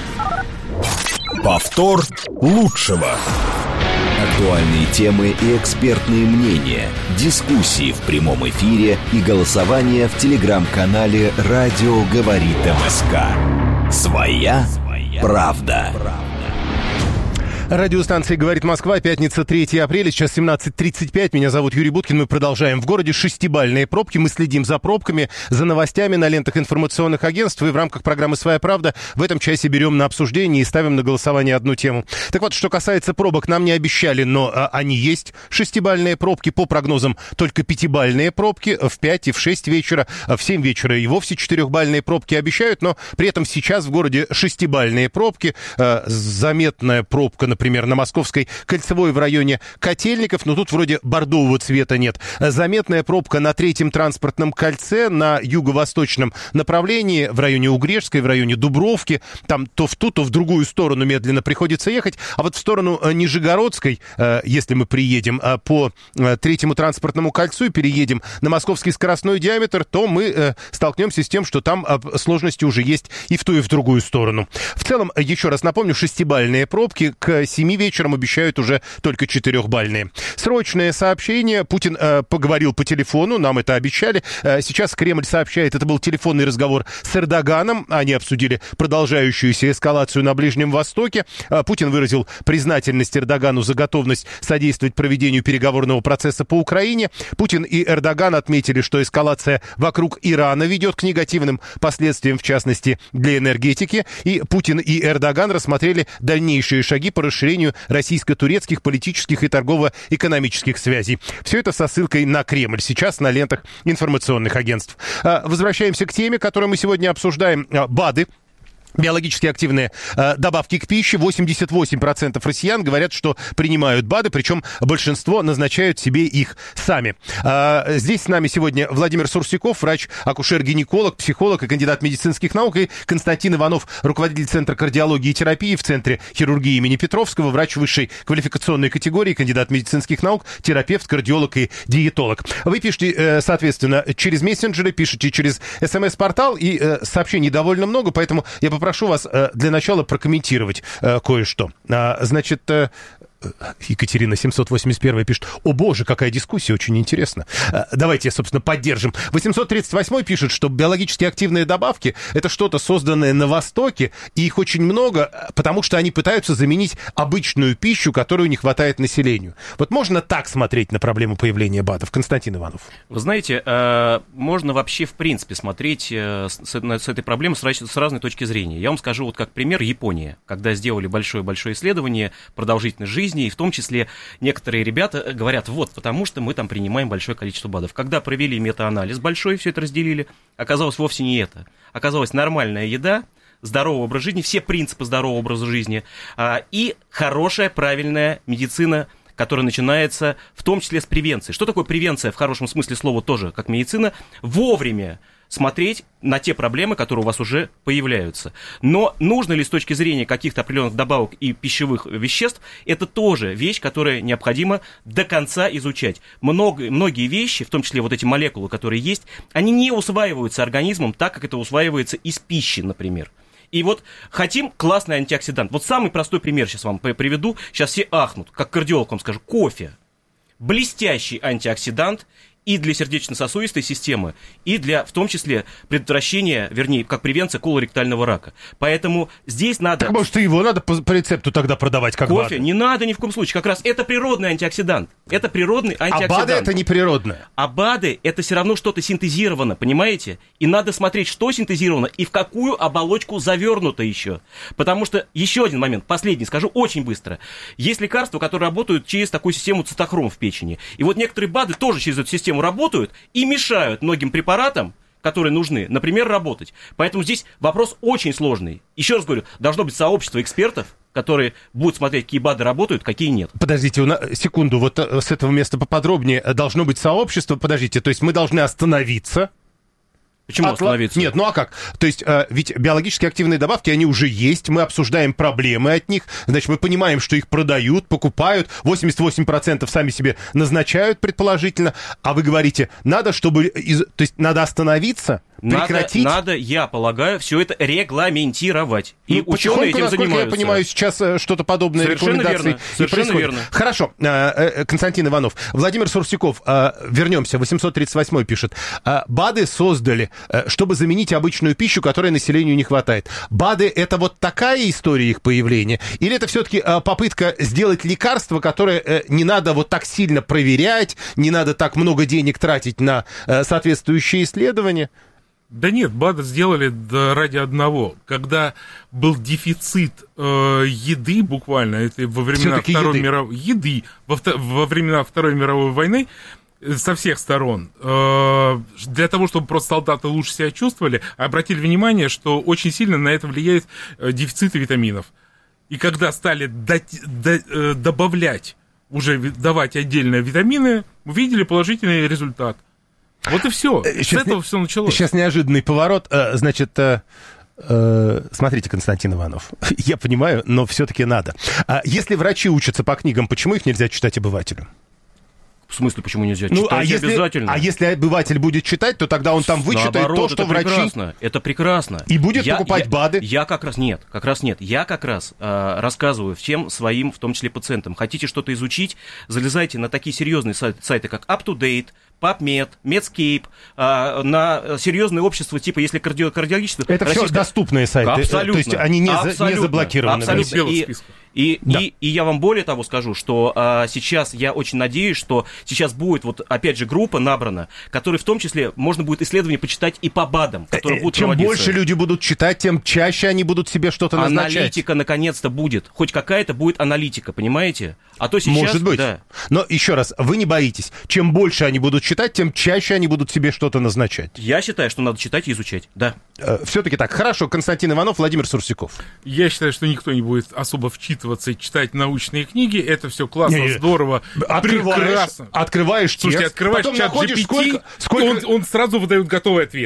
Повтор лучшего. Актуальные темы и экспертные мнения, дискуссии в прямом эфире и голосование в телеграм-канале «Радио говорит МСК». Своя правда. Радиостанция «Говорит Москва», пятница, 3 апреля, сейчас 17:35. Меня зовут Юрий Буткин, мы продолжаем. В городе 6-бальные пробки, мы следим за пробками, за новостями на лентах информационных агентств, и в рамках программы «Своя правда» в этом часе берем на обсуждение и ставим на голосование одну тему. Так вот, что касается пробок, нам не обещали, но они есть. 6-бальные пробки, по прогнозам, только 5-бальные пробки в 5 и в 6 вечера, в 7 вечера и вовсе 4-бальные пробки обещают, но при этом сейчас в городе 6-бальные пробки, заметная пробка, например, на Московской кольцевой в районе Котельников, но тут вроде бордового цвета нет. Заметная пробка на 3-м транспортном кольце на юго-восточном направлении в районе Угрешской, в районе Дубровки. Там то в ту, то в другую сторону медленно приходится ехать. А вот в сторону Нижегородской, если мы приедем по 3-му транспортному кольцу и переедем на московский скоростной диаметр, то мы столкнемся с тем, что там сложности уже есть и в ту, и в другую сторону. В целом, еще раз напомню, 6-бальные пробки к 7 вечером обещают уже только 4-бальные. Срочное сообщение. Путин поговорил по телефону, нам это обещали. Сейчас Кремль сообщает, это был телефонный разговор с Эрдоганом. Они обсудили продолжающуюся эскалацию на Ближнем Востоке. Путин выразил признательность Эрдогану за готовность содействовать проведению переговорного процесса по Украине. Путин и Эрдоган отметили, что эскалация вокруг Ирана ведет к негативным последствиям, в частности, для энергетики. И Путин и Эрдоган рассмотрели дальнейшие шаги по расширению российско-турецких политических и торгово-экономических связей. Все это со ссылкой на Кремль. Сейчас на лентах информационных агентств. Возвращаемся к теме, которую мы сегодня обсуждаем. БАДы. Биологически активные добавки к пище. 88% россиян говорят, что принимают БАДы, причем большинство назначают себе их сами. Здесь с нами сегодня Владимир Сурсяков, врач-акушер-гинеколог, психолог и кандидат медицинских наук, и Константин Иванов, руководитель Центра кардиологии и терапии в Центре хирургии имени Петровского, врач высшей квалификационной категории, кандидат медицинских наук, терапевт, кардиолог и диетолог. Вы пишете, соответственно, через мессенджеры, пишете через СМС-портал, и сообщений довольно много, поэтому я попрошу вас для начала прокомментировать кое-что. Значит, Екатерина 781 пишет: о боже, какая дискуссия, очень интересно. Давайте, собственно, поддержим. 838 пишет, что биологически активные добавки — это что-то, созданное на Востоке, и их очень много, потому что они пытаются заменить обычную пищу, которую не хватает населению. Вот можно так смотреть на проблему появления БАДов? Константин Иванов. Вы знаете, можно вообще, в принципе, смотреть с этой проблемой с разной точки зрения. Я вам скажу, вот как пример, Япония, когда сделали большое-большое исследование продолжительности жизни, и в том числе некоторые ребята говорят, вот, потому что мы там принимаем большое количество БАДов. Когда провели метаанализ большой, все это разделили, оказалось вовсе не это. Оказалась нормальная еда, здоровый образ жизни, все принципы здорового образа жизни и хорошая, правильная медицина, которая начинается в том числе с превенции. Что такое превенция в хорошем смысле слова тоже, как медицина? Вовремя смотреть на те проблемы, которые у вас уже появляются. Но нужно ли с точки зрения каких-то определенных добавок и пищевых веществ, это тоже вещь, которая необходимо до конца изучать. Многие вещи, в том числе вот эти молекулы, которые есть, они не усваиваются организмом так, как это усваивается из пищи, например. И вот хотим классный антиоксидант. Вот самый простой пример сейчас вам приведу. Сейчас все ахнут, как кардиолог вам скажу. Кофе. Блестящий антиоксидант и для сердечно-сосудистой системы, и для, в том числе, предотвращения, вернее, как превенция колоректального рака. Поэтому здесь надо... Так, может, и его надо по рецепту тогда продавать как кофе? БАДы? Не надо ни в коем случае. Как раз это природный антиоксидант. Это природный антиоксидант. А БАДы это не природное. А БАДы это все равно что-то синтезировано, понимаете? И надо смотреть, что синтезировано и в какую оболочку завернуто еще. Потому что, еще один момент, последний, скажу очень быстро. Есть лекарства, которые работают через такую систему цитохром в печени. И вот некоторые БАДы тоже через эту систему работают и мешают многим препаратам, которые нужны, например, работать. Поэтому здесь вопрос очень сложный. Еще раз говорю, должно быть сообщество экспертов, которые будут смотреть, какие БАДы работают, какие нет. Подождите, секунду, вот с этого места поподробнее. Должно быть сообщество, подождите, то есть мы должны остановиться. Почему остановиться? Нет, ну а как? То есть, ведь биологически активные добавки, они уже есть, мы обсуждаем проблемы от них, значит, мы понимаем, что их продают, покупают, 88% сами себе назначают, предположительно, а вы говорите, надо, чтобы... То есть, надо остановиться, прекратить? Надо, я полагаю, все это регламентировать. И ученые этим занимаются. Я понимаю, сейчас что-то подобное рекомендации Совершенно верно. Хорошо, Константин Иванов. Владимир Сурсиков, вернемся, 838 пишет. БАДы создали, чтобы заменить обычную пищу, которой населению не хватает. БАДы — это вот такая история их появления? Или это все-таки попытка сделать лекарство, которое не надо вот так сильно проверять, не надо так много денег тратить на соответствующие исследования? Да нет, БАДы сделали ради одного. Когда был дефицит еды, буквально, это во времена во времена Второй мировой войны, со всех сторон, для того, чтобы просто солдаты лучше себя чувствовали, обратили внимание, что очень сильно на это влияет дефициты витаминов. И когда стали добавлять, уже давать отдельные витамины, увидели положительный результат. Вот и все. С этого все началось. Сейчас неожиданный поворот. Значит, смотрите, Константин Иванов, я понимаю, но все-таки надо. Если врачи учатся по книгам, почему их нельзя читать обывателю? В смысле, почему нельзя читать? Обязательно. А если обыватель будет читать, то тогда он там вычитает наоборот, то, что врачи... Прекрасно, это прекрасно. И будет покупать БАДы? Я как раз нет. Я как раз рассказываю всем своим, в том числе пациентам. Хотите что-то изучить, залезайте на такие серьезные сайты, как UpToDate, PubMed, Medscape, на серьезные общества, типа, если кардиологическое... Это все доступные сайты. Абсолютно. То есть они не заблокированы. Абсолютно. И я вам более того скажу, что сейчас я очень надеюсь, что сейчас будет, вот опять же, группа набрана, которой в том числе можно будет исследования почитать и по БАДам, которые будут чем проводиться. Больше люди будут читать, тем чаще они будут себе что-то назначать. Аналитика наконец-то будет. Хоть какая-то будет аналитика, понимаете? А то сейчас... Может быть. Да. Но еще раз, вы не боитесь. Чем больше они будут читать, тем чаще они будут себе что-то назначать. Я считаю, что надо читать и изучать, да. Все-таки так. Хорошо, Константин Иванов, Владимир Сурсиков. Я считаю, что никто не будет особо вчитываться и читать научные книги. Это все классно, здорово, прекрасно. Открываешь Слушайте, текст, открываешь чат GPT, он сразу выдает готовый ответ.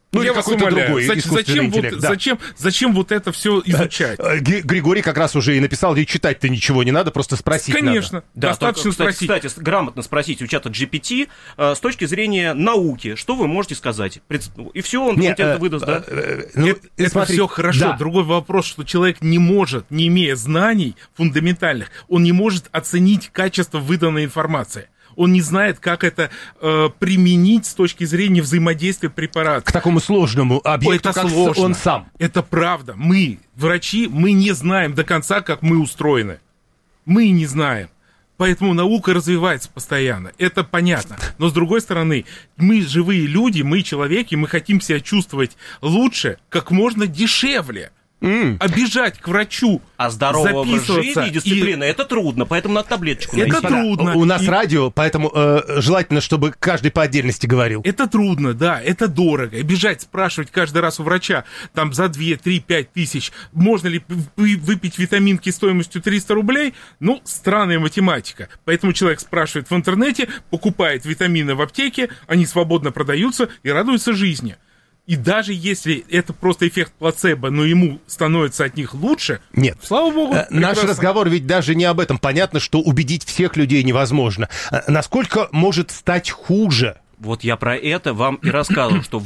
Ну, я или вас какой-то умоляю, другой искусственный интеллект. зачем вот это все изучать? Григорий как раз уже и написал, и читать-то ничего не надо, просто спросить Конечно, надо. Да, достаточно спросить. Кстати, грамотно спросить у чата GPT с точки зрения науки, что вы можете сказать. И все, он тебе это выдаст, да? Это все хорошо. Да. Другой вопрос, что человек не может, не имея знаний фундаментальных, он не может оценить качество выданной информации. Он не знает, как это применить с точки зрения взаимодействия препарата. К такому сложному объекту, это как сложно. он сам. Это правда. Мы, врачи, мы не знаем до конца, как мы устроены. Мы не знаем. Поэтому наука развивается постоянно. Это понятно. Но, с другой стороны, мы живые люди, мы человеки, мы хотим себя чувствовать лучше, как можно дешевле. А бежать к врачу, А здоровый образ жизни и дисциплина, это трудно, поэтому надо таблеточку найти. Это трудно. У нас радио, поэтому желательно, чтобы каждый по отдельности говорил. Это трудно, да, это дорого. И бежать, спрашивать каждый раз у врача, там, за 2, 3, 5 тысяч, можно ли выпить витаминки стоимостью 300 рублей, ну, странная математика. Поэтому человек спрашивает в интернете, покупает витамины в аптеке, они свободно продаются и радуются жизни. И даже если это просто эффект плацебо, но ему становится от них лучше, нет. Слава богу. Наш разговор ведь даже не об этом. Понятно, что убедить всех людей невозможно. Насколько может стать хуже? Вот я про это вам и рассказывал, что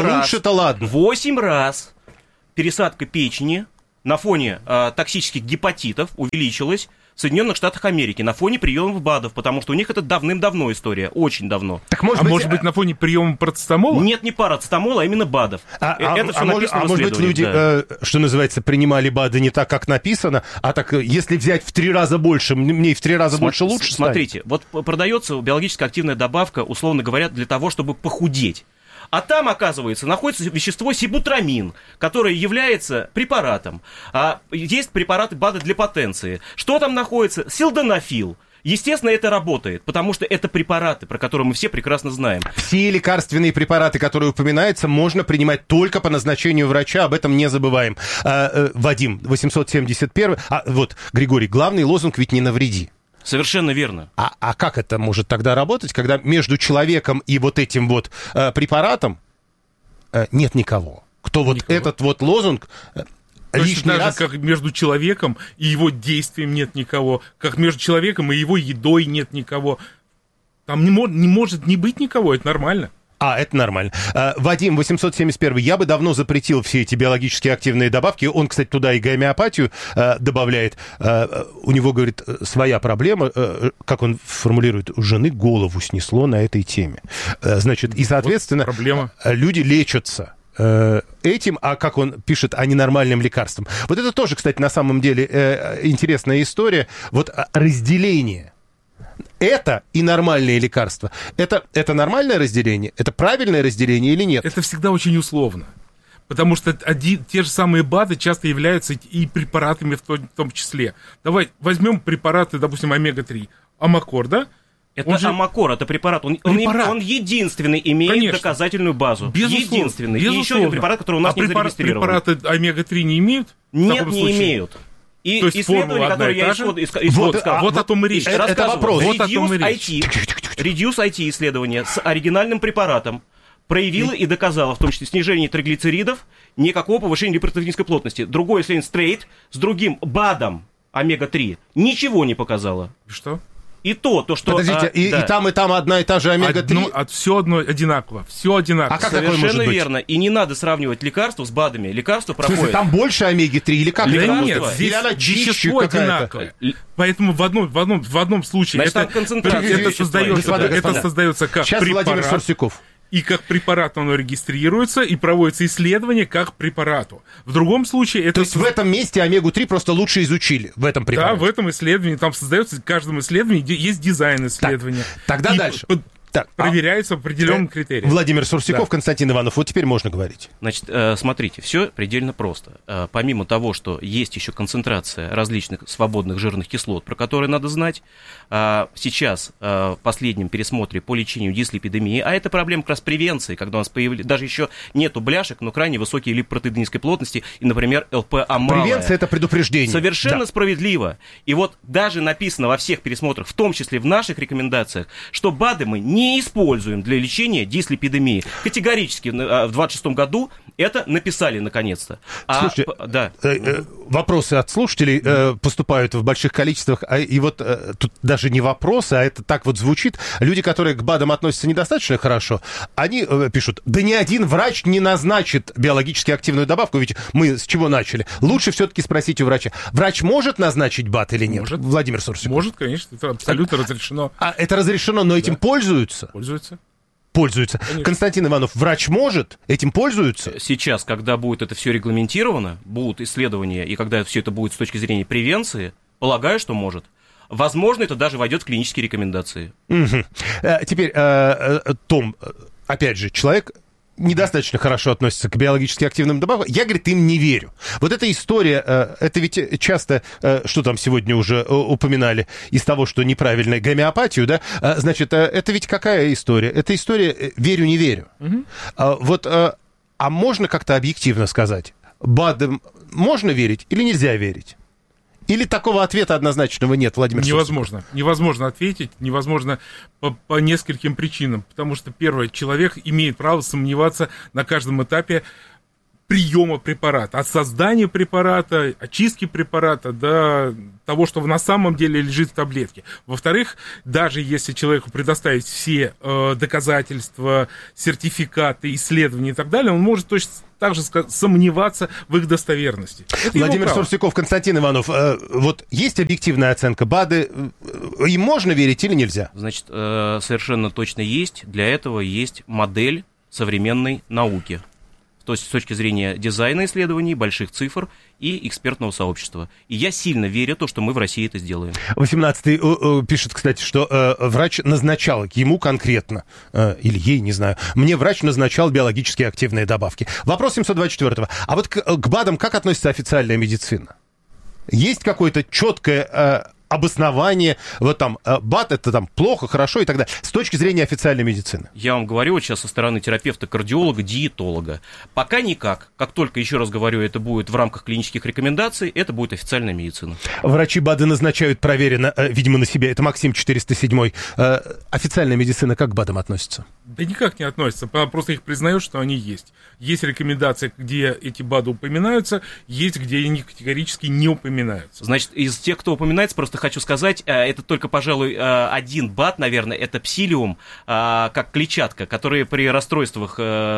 8 раз пересадка печени на фоне токсических гепатитов увеличилась в Соединенных Штатах Америки на фоне приемов БАДов, потому что у них это давным-давно история, очень давно. Так, может быть, на фоне приема парацетамола? Нет, не парацетамола, а именно БАДов. Это все написано в может быть, люди, что называется, принимали БАДы не так, как написано, а так, если взять в 3 раза больше, мне и в 3 раза больше лучше Смотрите, вот продается биологически активная добавка, условно говоря, для того, чтобы похудеть. А там, оказывается, находится вещество сибутрамин, которое является препаратом. Есть препараты БАДы для потенции. Что там находится? Силденафил. Естественно, это работает, потому что это препараты, про которые мы все прекрасно знаем. Все лекарственные препараты, которые упоминаются, можно принимать только по назначению врача, об этом не забываем. Вадим, 871. Вот, Григорий, главный лозунг ведь «не навреди». Совершенно верно. А как это может тогда работать, когда между человеком и вот этим вот препаратом нет никого? Кто вот этот вот лозунг лишний раз... как между человеком и его действием нет никого, как между человеком и его едой нет никого. Там не может не быть никого, это нормально. Это нормально. Вадим, 871. Я бы давно запретил все эти биологически активные добавки. Он, кстати, туда и гомеопатию добавляет. У него, говорит, своя проблема. Как он формулирует, у жены голову снесло на этой теме. Значит, и, соответственно, проблема. Люди лечатся этим, а как он пишет, а ненормальным лекарством. Вот это тоже, кстати, на самом деле интересная история. Вот разделение. Это и нормальные лекарства. Это нормальное разделение? Это правильное разделение или нет? Это всегда очень условно. Потому что те же самые БАДы часто являются и препаратами в том числе. Давай возьмем препараты, допустим, омега-3. Амакор, да? Это Амакор, это препарат. Он единственный имеет доказательную базу. Безусловно. Единственный. И еще один препарат, который у нас не зарегистрирован. Препараты омега-3 не имеют? Нет, не имеют. И то есть исследование, которое я сказал, вот о том и речь. Это вопрос. Reduce IT исследование с оригинальным препаратом проявило и доказало, в том числе, снижение триглицеридов, никакого повышения липопротеинской плотности. Другое исследование Straight с другим БАДом омега-3 ничего не показало. Что? И то, что... Подождите, и там одна и та же омега-3? Все одно одинаково. Все одинаково. А как такое может быть? Совершенно верно. И не надо сравнивать лекарства с БАДами. Лекарства проходят... В смысле, там больше омеги-3 или как? Да нет, здесь вещество одинаковое. Поэтому в одном случае это создается как сейчас препарат. Владимир Сурсяков. И как препарат оно регистрируется, и проводится исследование как препарату. В другом случае это... То есть в этом месте омегу-3 просто лучше изучили, в этом препарате? Да, в этом исследовании, там создается, в каждом исследовании есть дизайн исследования. Тогда дальше. Проверяется определенным критерием. Владимир Сурсяков, да. Константин Иванов, вот теперь можно говорить. Значит, смотрите, все предельно просто. Помимо того, что есть еще концентрация различных свободных жирных кислот, про которые надо знать, сейчас в последнем пересмотре по лечению дислепидемии, а это проблема как раз превенции, когда у нас появились, даже еще нету бляшек, но крайне высокие липопротеидинской плотности, и, например, ЛПА малая. Превенция — это предупреждение. Совершенно справедливо. И вот даже написано во всех пересмотрах, в том числе в наших рекомендациях, что БАДы мы не не используем для лечения дислепидемии. Категорически в 26 году это написали наконец-то. Слушайте, да. Вопросы от слушателей поступают в больших количествах, и вот тут даже не вопросы, а это так вот звучит. Люди, которые к БАДам относятся недостаточно хорошо, они пишут, да ни один врач не назначит биологически активную добавку, ведь мы с чего начали? Лучше все-таки спросить у врача. Врач может назначить БАД или нет? Может. Владимир Сурсиков. Может, конечно, это абсолютно разрешено. Это разрешено, но этим пользуются? Пользуются. Конечно. Константин Иванов, врач может, этим пользуются? Сейчас, когда будет это все регламентировано, будут исследования, и когда все это будет с точки зрения превенции, полагаю, что может. Возможно, это даже войдет в клинические рекомендации. Угу. Теперь, Том, опять же, человек недостаточно хорошо относится к биологически активным добавкам. Я, говорит, им не верю. Вот эта история, это ведь часто, что там сегодня уже упоминали, из того, что неправильная гомеопатию, да, значит, это ведь какая история? Это история «верю-не верю». Угу. А можно как-то объективно сказать, БАДам можно верить или нельзя верить? Или такого ответа однозначного нет, Владимир Невозможно. Невозможно ответить, невозможно по нескольким причинам. Потому что, первое, человек имеет право сомневаться на каждом этапе приема препарата. От создания препарата, очистки препарата до того, что на самом деле лежит в таблетке. Во-вторых, даже если человеку предоставить все доказательства, сертификаты, исследования и так далее, он может точно так же сомневаться в их достоверности. Это Владимир Сурсиков, Константин Иванов, вот есть объективная оценка БАДы, им можно верить или нельзя? Значит, совершенно точно есть. Для этого есть модель современной науки. То есть с точки зрения дизайна исследований, больших цифр и экспертного сообщества. И я сильно верю в то, что мы в России это сделаем. 18-й пишет, кстати, что врач назначал ему конкретно, или ей, не знаю, мне врач назначал биологически активные добавки. Вопрос 724-го. А вот к БАДам как относится официальная медицина? Есть какое-то четкое обоснование, вот там, БАД это там плохо, хорошо и так далее, с точки зрения официальной медицины? Я вам говорю вот сейчас со стороны терапевта, кардиолога, диетолога. Пока никак. Как только, еще раз говорю, это будет в рамках клинических рекомендаций, это будет официальная медицина. Врачи БАДы назначают проверенно, видимо, на себя. Это Максим 407. Официальная медицина как к БАДам относится? Да никак не относится. Просто их признают, что они есть. Есть рекомендации, где эти БАДы упоминаются, есть, где они категорически не упоминаются. Значит, из тех, кто упоминается, просто хочу сказать, это только, пожалуй, один БАД, наверное, это псилиум, как клетчатка, которые при расстройствах,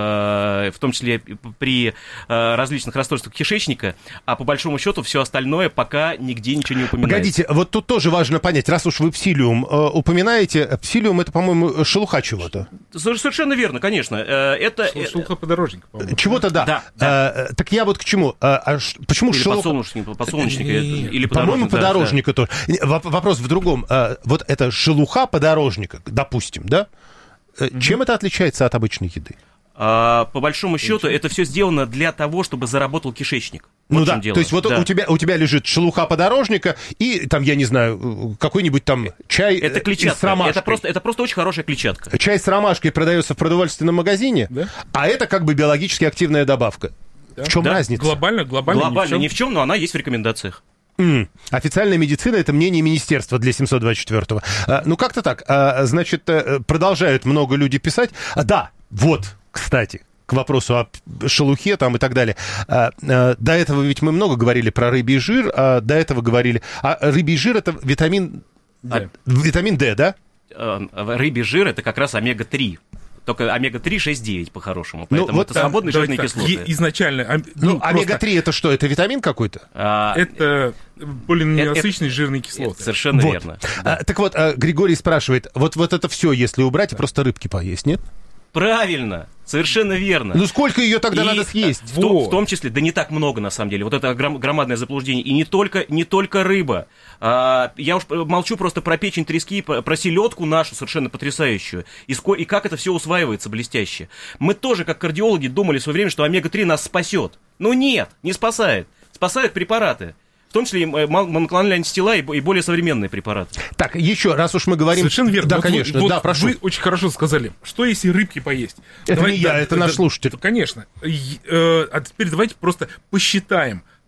в том числе при различных расстройствах кишечника, а по большому счету все остальное пока нигде ничего не упоминается. Погодите, вот тут тоже важно понять, раз уж вы псилиум упоминаете, псилиум это, по-моему, шелуха чего-то. Совершенно верно, конечно. Это шелуха подорожника, по-моему. Чего-то да. Так я вот к чему? Почему или шелуха? Подсолнечника, или подорожника. По-моему, подорожника тоже. Вопрос в другом. Вот это шелуха подорожника, допустим, да? Чем это отличается от обычной еды? По большому счету, это все сделано для того, чтобы заработал кишечник. Вот ну да, дело. То есть вот да. у тебя лежит шелуха подорожника и там, я не знаю, какой-нибудь там чай это клетчатка. С ромашкой. Это просто очень хорошая клетчатка. Чай с ромашкой продается в продовольственном магазине, да? А это как бы биологически активная добавка. Да. В чем разница? Глобально ни в чем, но она есть в рекомендациях. Официальная медицина — это мнение министерства для 724-го. Ну, как-то так. Значит, продолжают много людей писать. Да, вот, кстати, к вопросу о шелухе там и так далее. До этого ведь мы много говорили про рыбий жир, до этого говорили... А рыбий жир — это витамин D, да? Рыбий жир — это как раз омега-3. Только омега-3 6,9 по-хорошему. Поэтому вот это свободные жирные кислоты. Изначально... омега-3 это что? Это витамин какой-то? Это полиненасыщенные жирные кислоты. Совершенно верно. Да. Так вот, Григорий спрашивает, вот это все, если убрать, просто рыбки поесть, нет? Правильно, совершенно верно. Ну сколько ее тогда надо съесть? В том числе, да не так много на самом деле. Вот это громадное заблуждение. И не только рыба. Я уж молчу просто про печень трески, про селедку нашу совершенно потрясающую. И как это все усваивается блестяще. Мы тоже, как кардиологи, думали в свое время, что омега-3 нас спасет. Но нет, не спасает. Спасают препараты. В том числе и моноклональные антитела, и более современные препараты. Так, еще раз уж мы говорим... Совершенно верно. Да, конечно, да, прошу. Вы очень хорошо сказали. Что если рыбки поесть? Это не я, это наш слушатель. Конечно. А теперь давайте просто посчитаем,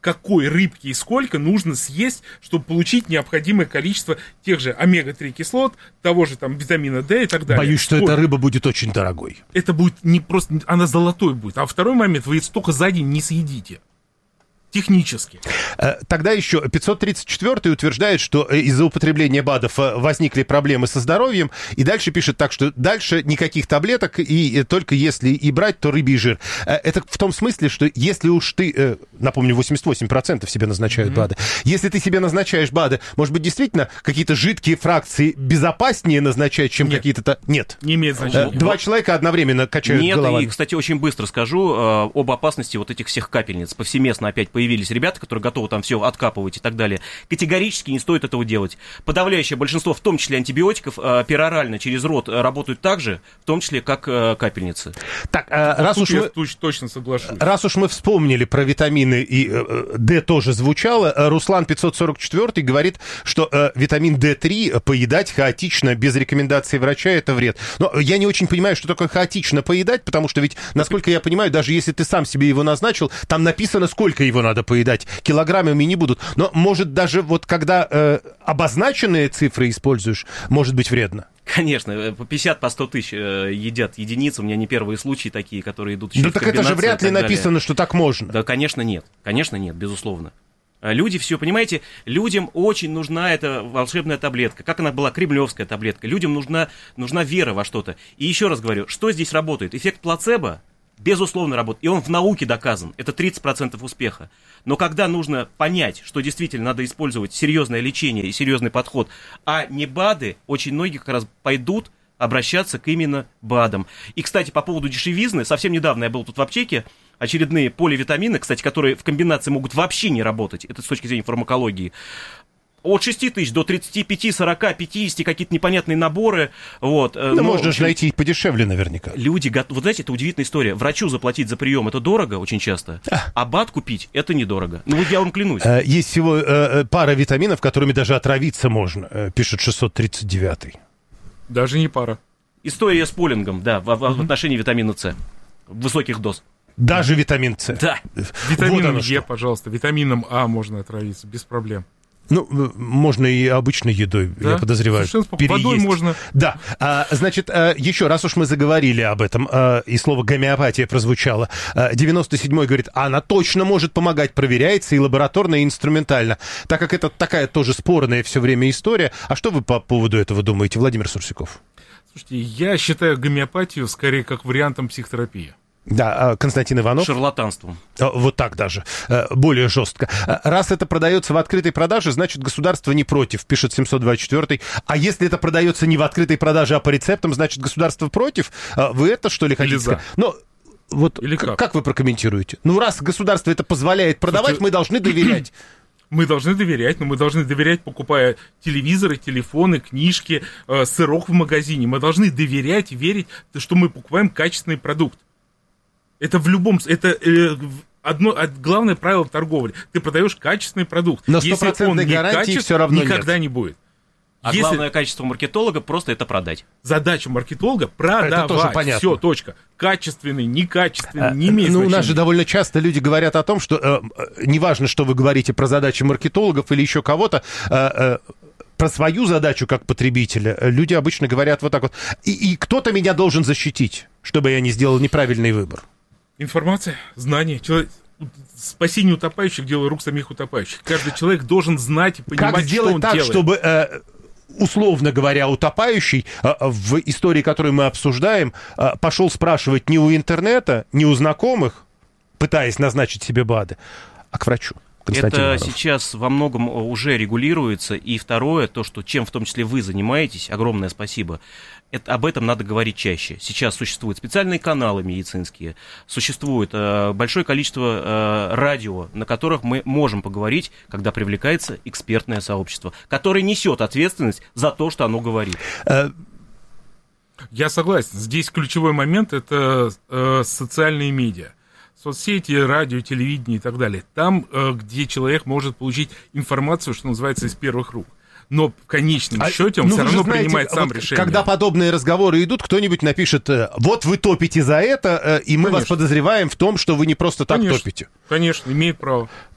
какой рыбки и сколько нужно съесть, чтобы получить необходимое количество тех же омега-3 кислот, того же там витамина D и так далее. Боюсь, что эта рыба будет очень дорогой. Это будет не просто, она золотой будет. А второй момент, вы столько за день не съедите. Технически. Тогда еще 534-й утверждает, что из-за употребления БАДов возникли проблемы со здоровьем, и дальше пишет так, что дальше никаких таблеток, и только если и брать, то рыбий жир. Это в том смысле, что если уж ты, напомню, 88% себе назначают БАДы, если ты себе назначаешь БАДы, может быть, действительно какие-то жидкие фракции безопаснее назначать, чем какие-то... Нет. Не имеет значения. Два человека одновременно качают головами. Нет, и, кстати, очень быстро скажу об опасности вот этих всех капельниц. Повсеместно опять появились ребята, которые готовы там все откапывать и так далее. Категорически не стоит этого делать. Подавляющее большинство, в том числе антибиотиков, перорально через рот работают так же, в том числе как капельницы. Так, раз уж мы... точно соглашусь. Раз уж мы вспомнили про витамины, и D тоже звучало, Руслан 544 говорит, что витамин D3 поедать хаотично, без рекомендации врача, это вред. Но я не очень понимаю, что такое хаотично поедать, потому что ведь, насколько я понимаю, даже если ты сам себе его назначил, там написано, сколько его надо поедать. Килограммами не будут. Но, может, даже вот когда обозначенные цифры используешь, может быть вредно. Конечно, по 50, по 100 тысяч едят единицы. У меня не первые случаи такие, которые идут еще в комбинации. Ну, так это же вряд ли написано, что так можно. Да, конечно, нет. Конечно, нет, безусловно. Люди все, понимаете, людям очень нужна эта волшебная таблетка. Как она была, кремлевская таблетка. Людям нужна вера во что-то. И еще раз говорю, что здесь работает? Эффект плацебо, безусловно, работает. И он в науке доказан. Это 30% успеха. Но когда нужно понять, что действительно надо использовать серьезное лечение и серьезный подход, а не БАДы, очень многие как раз пойдут обращаться к именно БАДам. И, кстати, по поводу дешевизны, совсем недавно я был тут в аптеке, очередные поливитамины, кстати, которые в комбинации могут вообще не работать, это с точки зрения фармакологии, от 6 тысяч до 35, 40, 50, какие-то непонятные наборы. Вот. Ну, можно же найти подешевле наверняка. Люди, вот знаете, это удивительная история. Врачу заплатить за прием это дорого очень часто, а БАД купить это недорого. Ну вот я вам клянусь. Есть всего пара витаминов, которыми даже отравиться можно, пишет 639-й. Даже не пара. История с полингом, да, в отношении витамина С. Высоких доз. Даже витамин С. Да. Витамином Е, пожалуйста. Витамином А можно отравиться, без проблем. Ну, можно и обычной едой, да? Я подозреваю. Совершенно водой можно. Да. Значит, еще раз уж мы заговорили об этом, и слово гомеопатия прозвучало. 97-й говорит, она точно может помогать, проверяется и лабораторно, и инструментально. Так как это такая тоже спорная все время история. А что вы по поводу этого думаете, Владимир Сурсяков? Слушайте, я считаю гомеопатию скорее как вариантом психотерапии. Да, Константин Иванов. Шарлатанством. Вот так даже, более жестко. Раз это продается в открытой продаже, значит, государство не против, пишет 724-й. А если это продается не в открытой продаже, а по рецептам, значит, государство против? Вы это, что ли, хотите сказать? Ну, вот как вы прокомментируете? Ну, раз государство это позволяет продавать, мы должны доверять. Мы должны доверять, но мы должны доверять, покупая телевизоры, телефоны, книжки, сырок в магазине. Мы должны доверять и верить, что мы покупаем качественный продукт. Это в любом... Это главное правило торговли. Ты продаешь качественный продукт. Но 100% гарантии все равно никогда не будет. А главное качество маркетолога просто это продать. Задача маркетолога продавать. Все, точка. Качественный, некачественный, не имеет значения. У нас же довольно часто люди говорят о том, что неважно, что вы говорите про задачи маркетологов или еще кого-то, про свою задачу как потребителя люди обычно говорят вот так вот. И кто-то меня должен защитить, чтобы я не сделал неправильный выбор. Информация, знание, спасение утопающих — дело рук самих утопающих. Каждый человек должен знать и понимать, что он делает. Как сделать так, чтобы, условно говоря, утопающий в истории, которую мы обсуждаем, пошел спрашивать не у интернета, не у знакомых, пытаясь назначить себе БАДы, а к врачу? Это сейчас во многом уже регулируется. И второе, то, что чем в том числе вы занимаетесь, огромное спасибо, об этом надо говорить чаще. Сейчас существуют специальные каналы медицинские, существует большое количество радио, на которых мы можем поговорить, когда привлекается экспертное сообщество, которое несет ответственность за то, что оно говорит. Я согласен. Здесь ключевой момент – это социальные медиа. Соцсети, радио, телевидение и так далее. Там, где человек может получить информацию, что называется, из первых рук. Но в конечном счете он все равно принимает сам решение. Когда подобные разговоры идут, кто-нибудь напишет, вот вы топите за это, и мы вас подозреваем в том, что вы не просто так топите. Конечно, имеет право.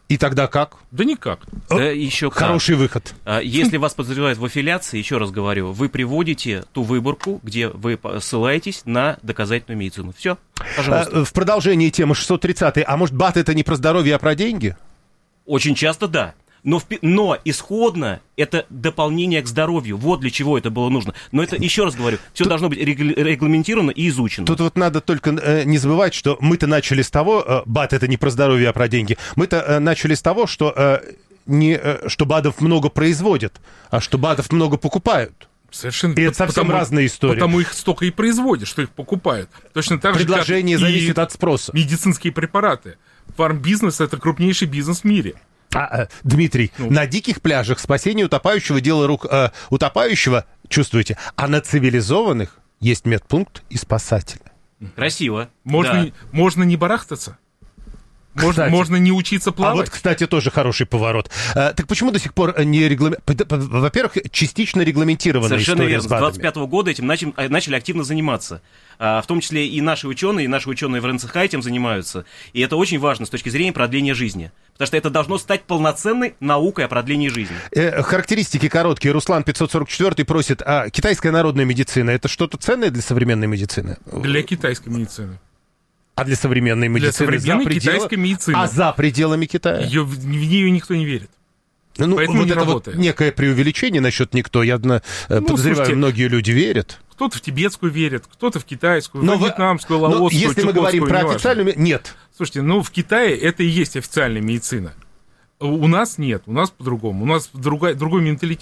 И тогда как? Да никак. Да еще как. Хороший выход. Если вас подозревают в аффилиации, еще раз говорю, вы приводите ту выборку, где вы ссылаетесь на доказательную медицину. Все, пожалуйста. В продолжении темы 630-й, а может, БАТ это не про здоровье, а про деньги? Очень часто да. Но исходно это дополнение к здоровью. Вот для чего это было нужно. Но это, еще раз говорю, все должно быть регламентировано и изучено. Тут вот надо только не забывать, что мы-то начали с того, БАТ это не про здоровье, а про деньги. Мы-то начали с того, что что БАДов много производят, а что БАДов много покупают. Совершенно. И это совсем разные истории. Потому их столько и производят, что их покупают. Точно так предложение же, как зависит от спроса. Медицинские препараты. Фармбизнес — это крупнейший бизнес в мире. Дмитрий, на диких пляжах спасение утопающего — дело рук утопающего, чувствуете, а на цивилизованных есть медпункт и спасатель. Красиво. Можно не барахтаться. Можно не учиться плавать. А вот, кстати, тоже хороший поворот. Так почему до сих пор не регламентировано? Во-первых, частично регламентированная совершенно история верно. с БАДами. С 25 года этим начали активно заниматься. В том числе и наши ученые в РНЦХ этим занимаются. И это очень важно с точки зрения продления жизни. Потому что это должно стать полноценной наукой о продлении жизни. Характеристики короткие. Руслан 544 просит, а китайская народная медицина — это что-то ценное для современной медицины? Для китайской медицины. А для современной медицины? Для современной китайской медицины. А за пределами Китая? В нее никто не верит. Поэтому вот не это работает. Вот некое преувеличение насчет никто. Я подозреваю, слушайте, многие люди верят. Кто-то в тибетскую верит, кто-то в китайскую, в вьетнамскую, лаосскую, если мы говорим про официальную... Нет. Слушайте, в Китае это и есть официальная медицина. У нас нет, у нас по-другому. У нас другой менталитет.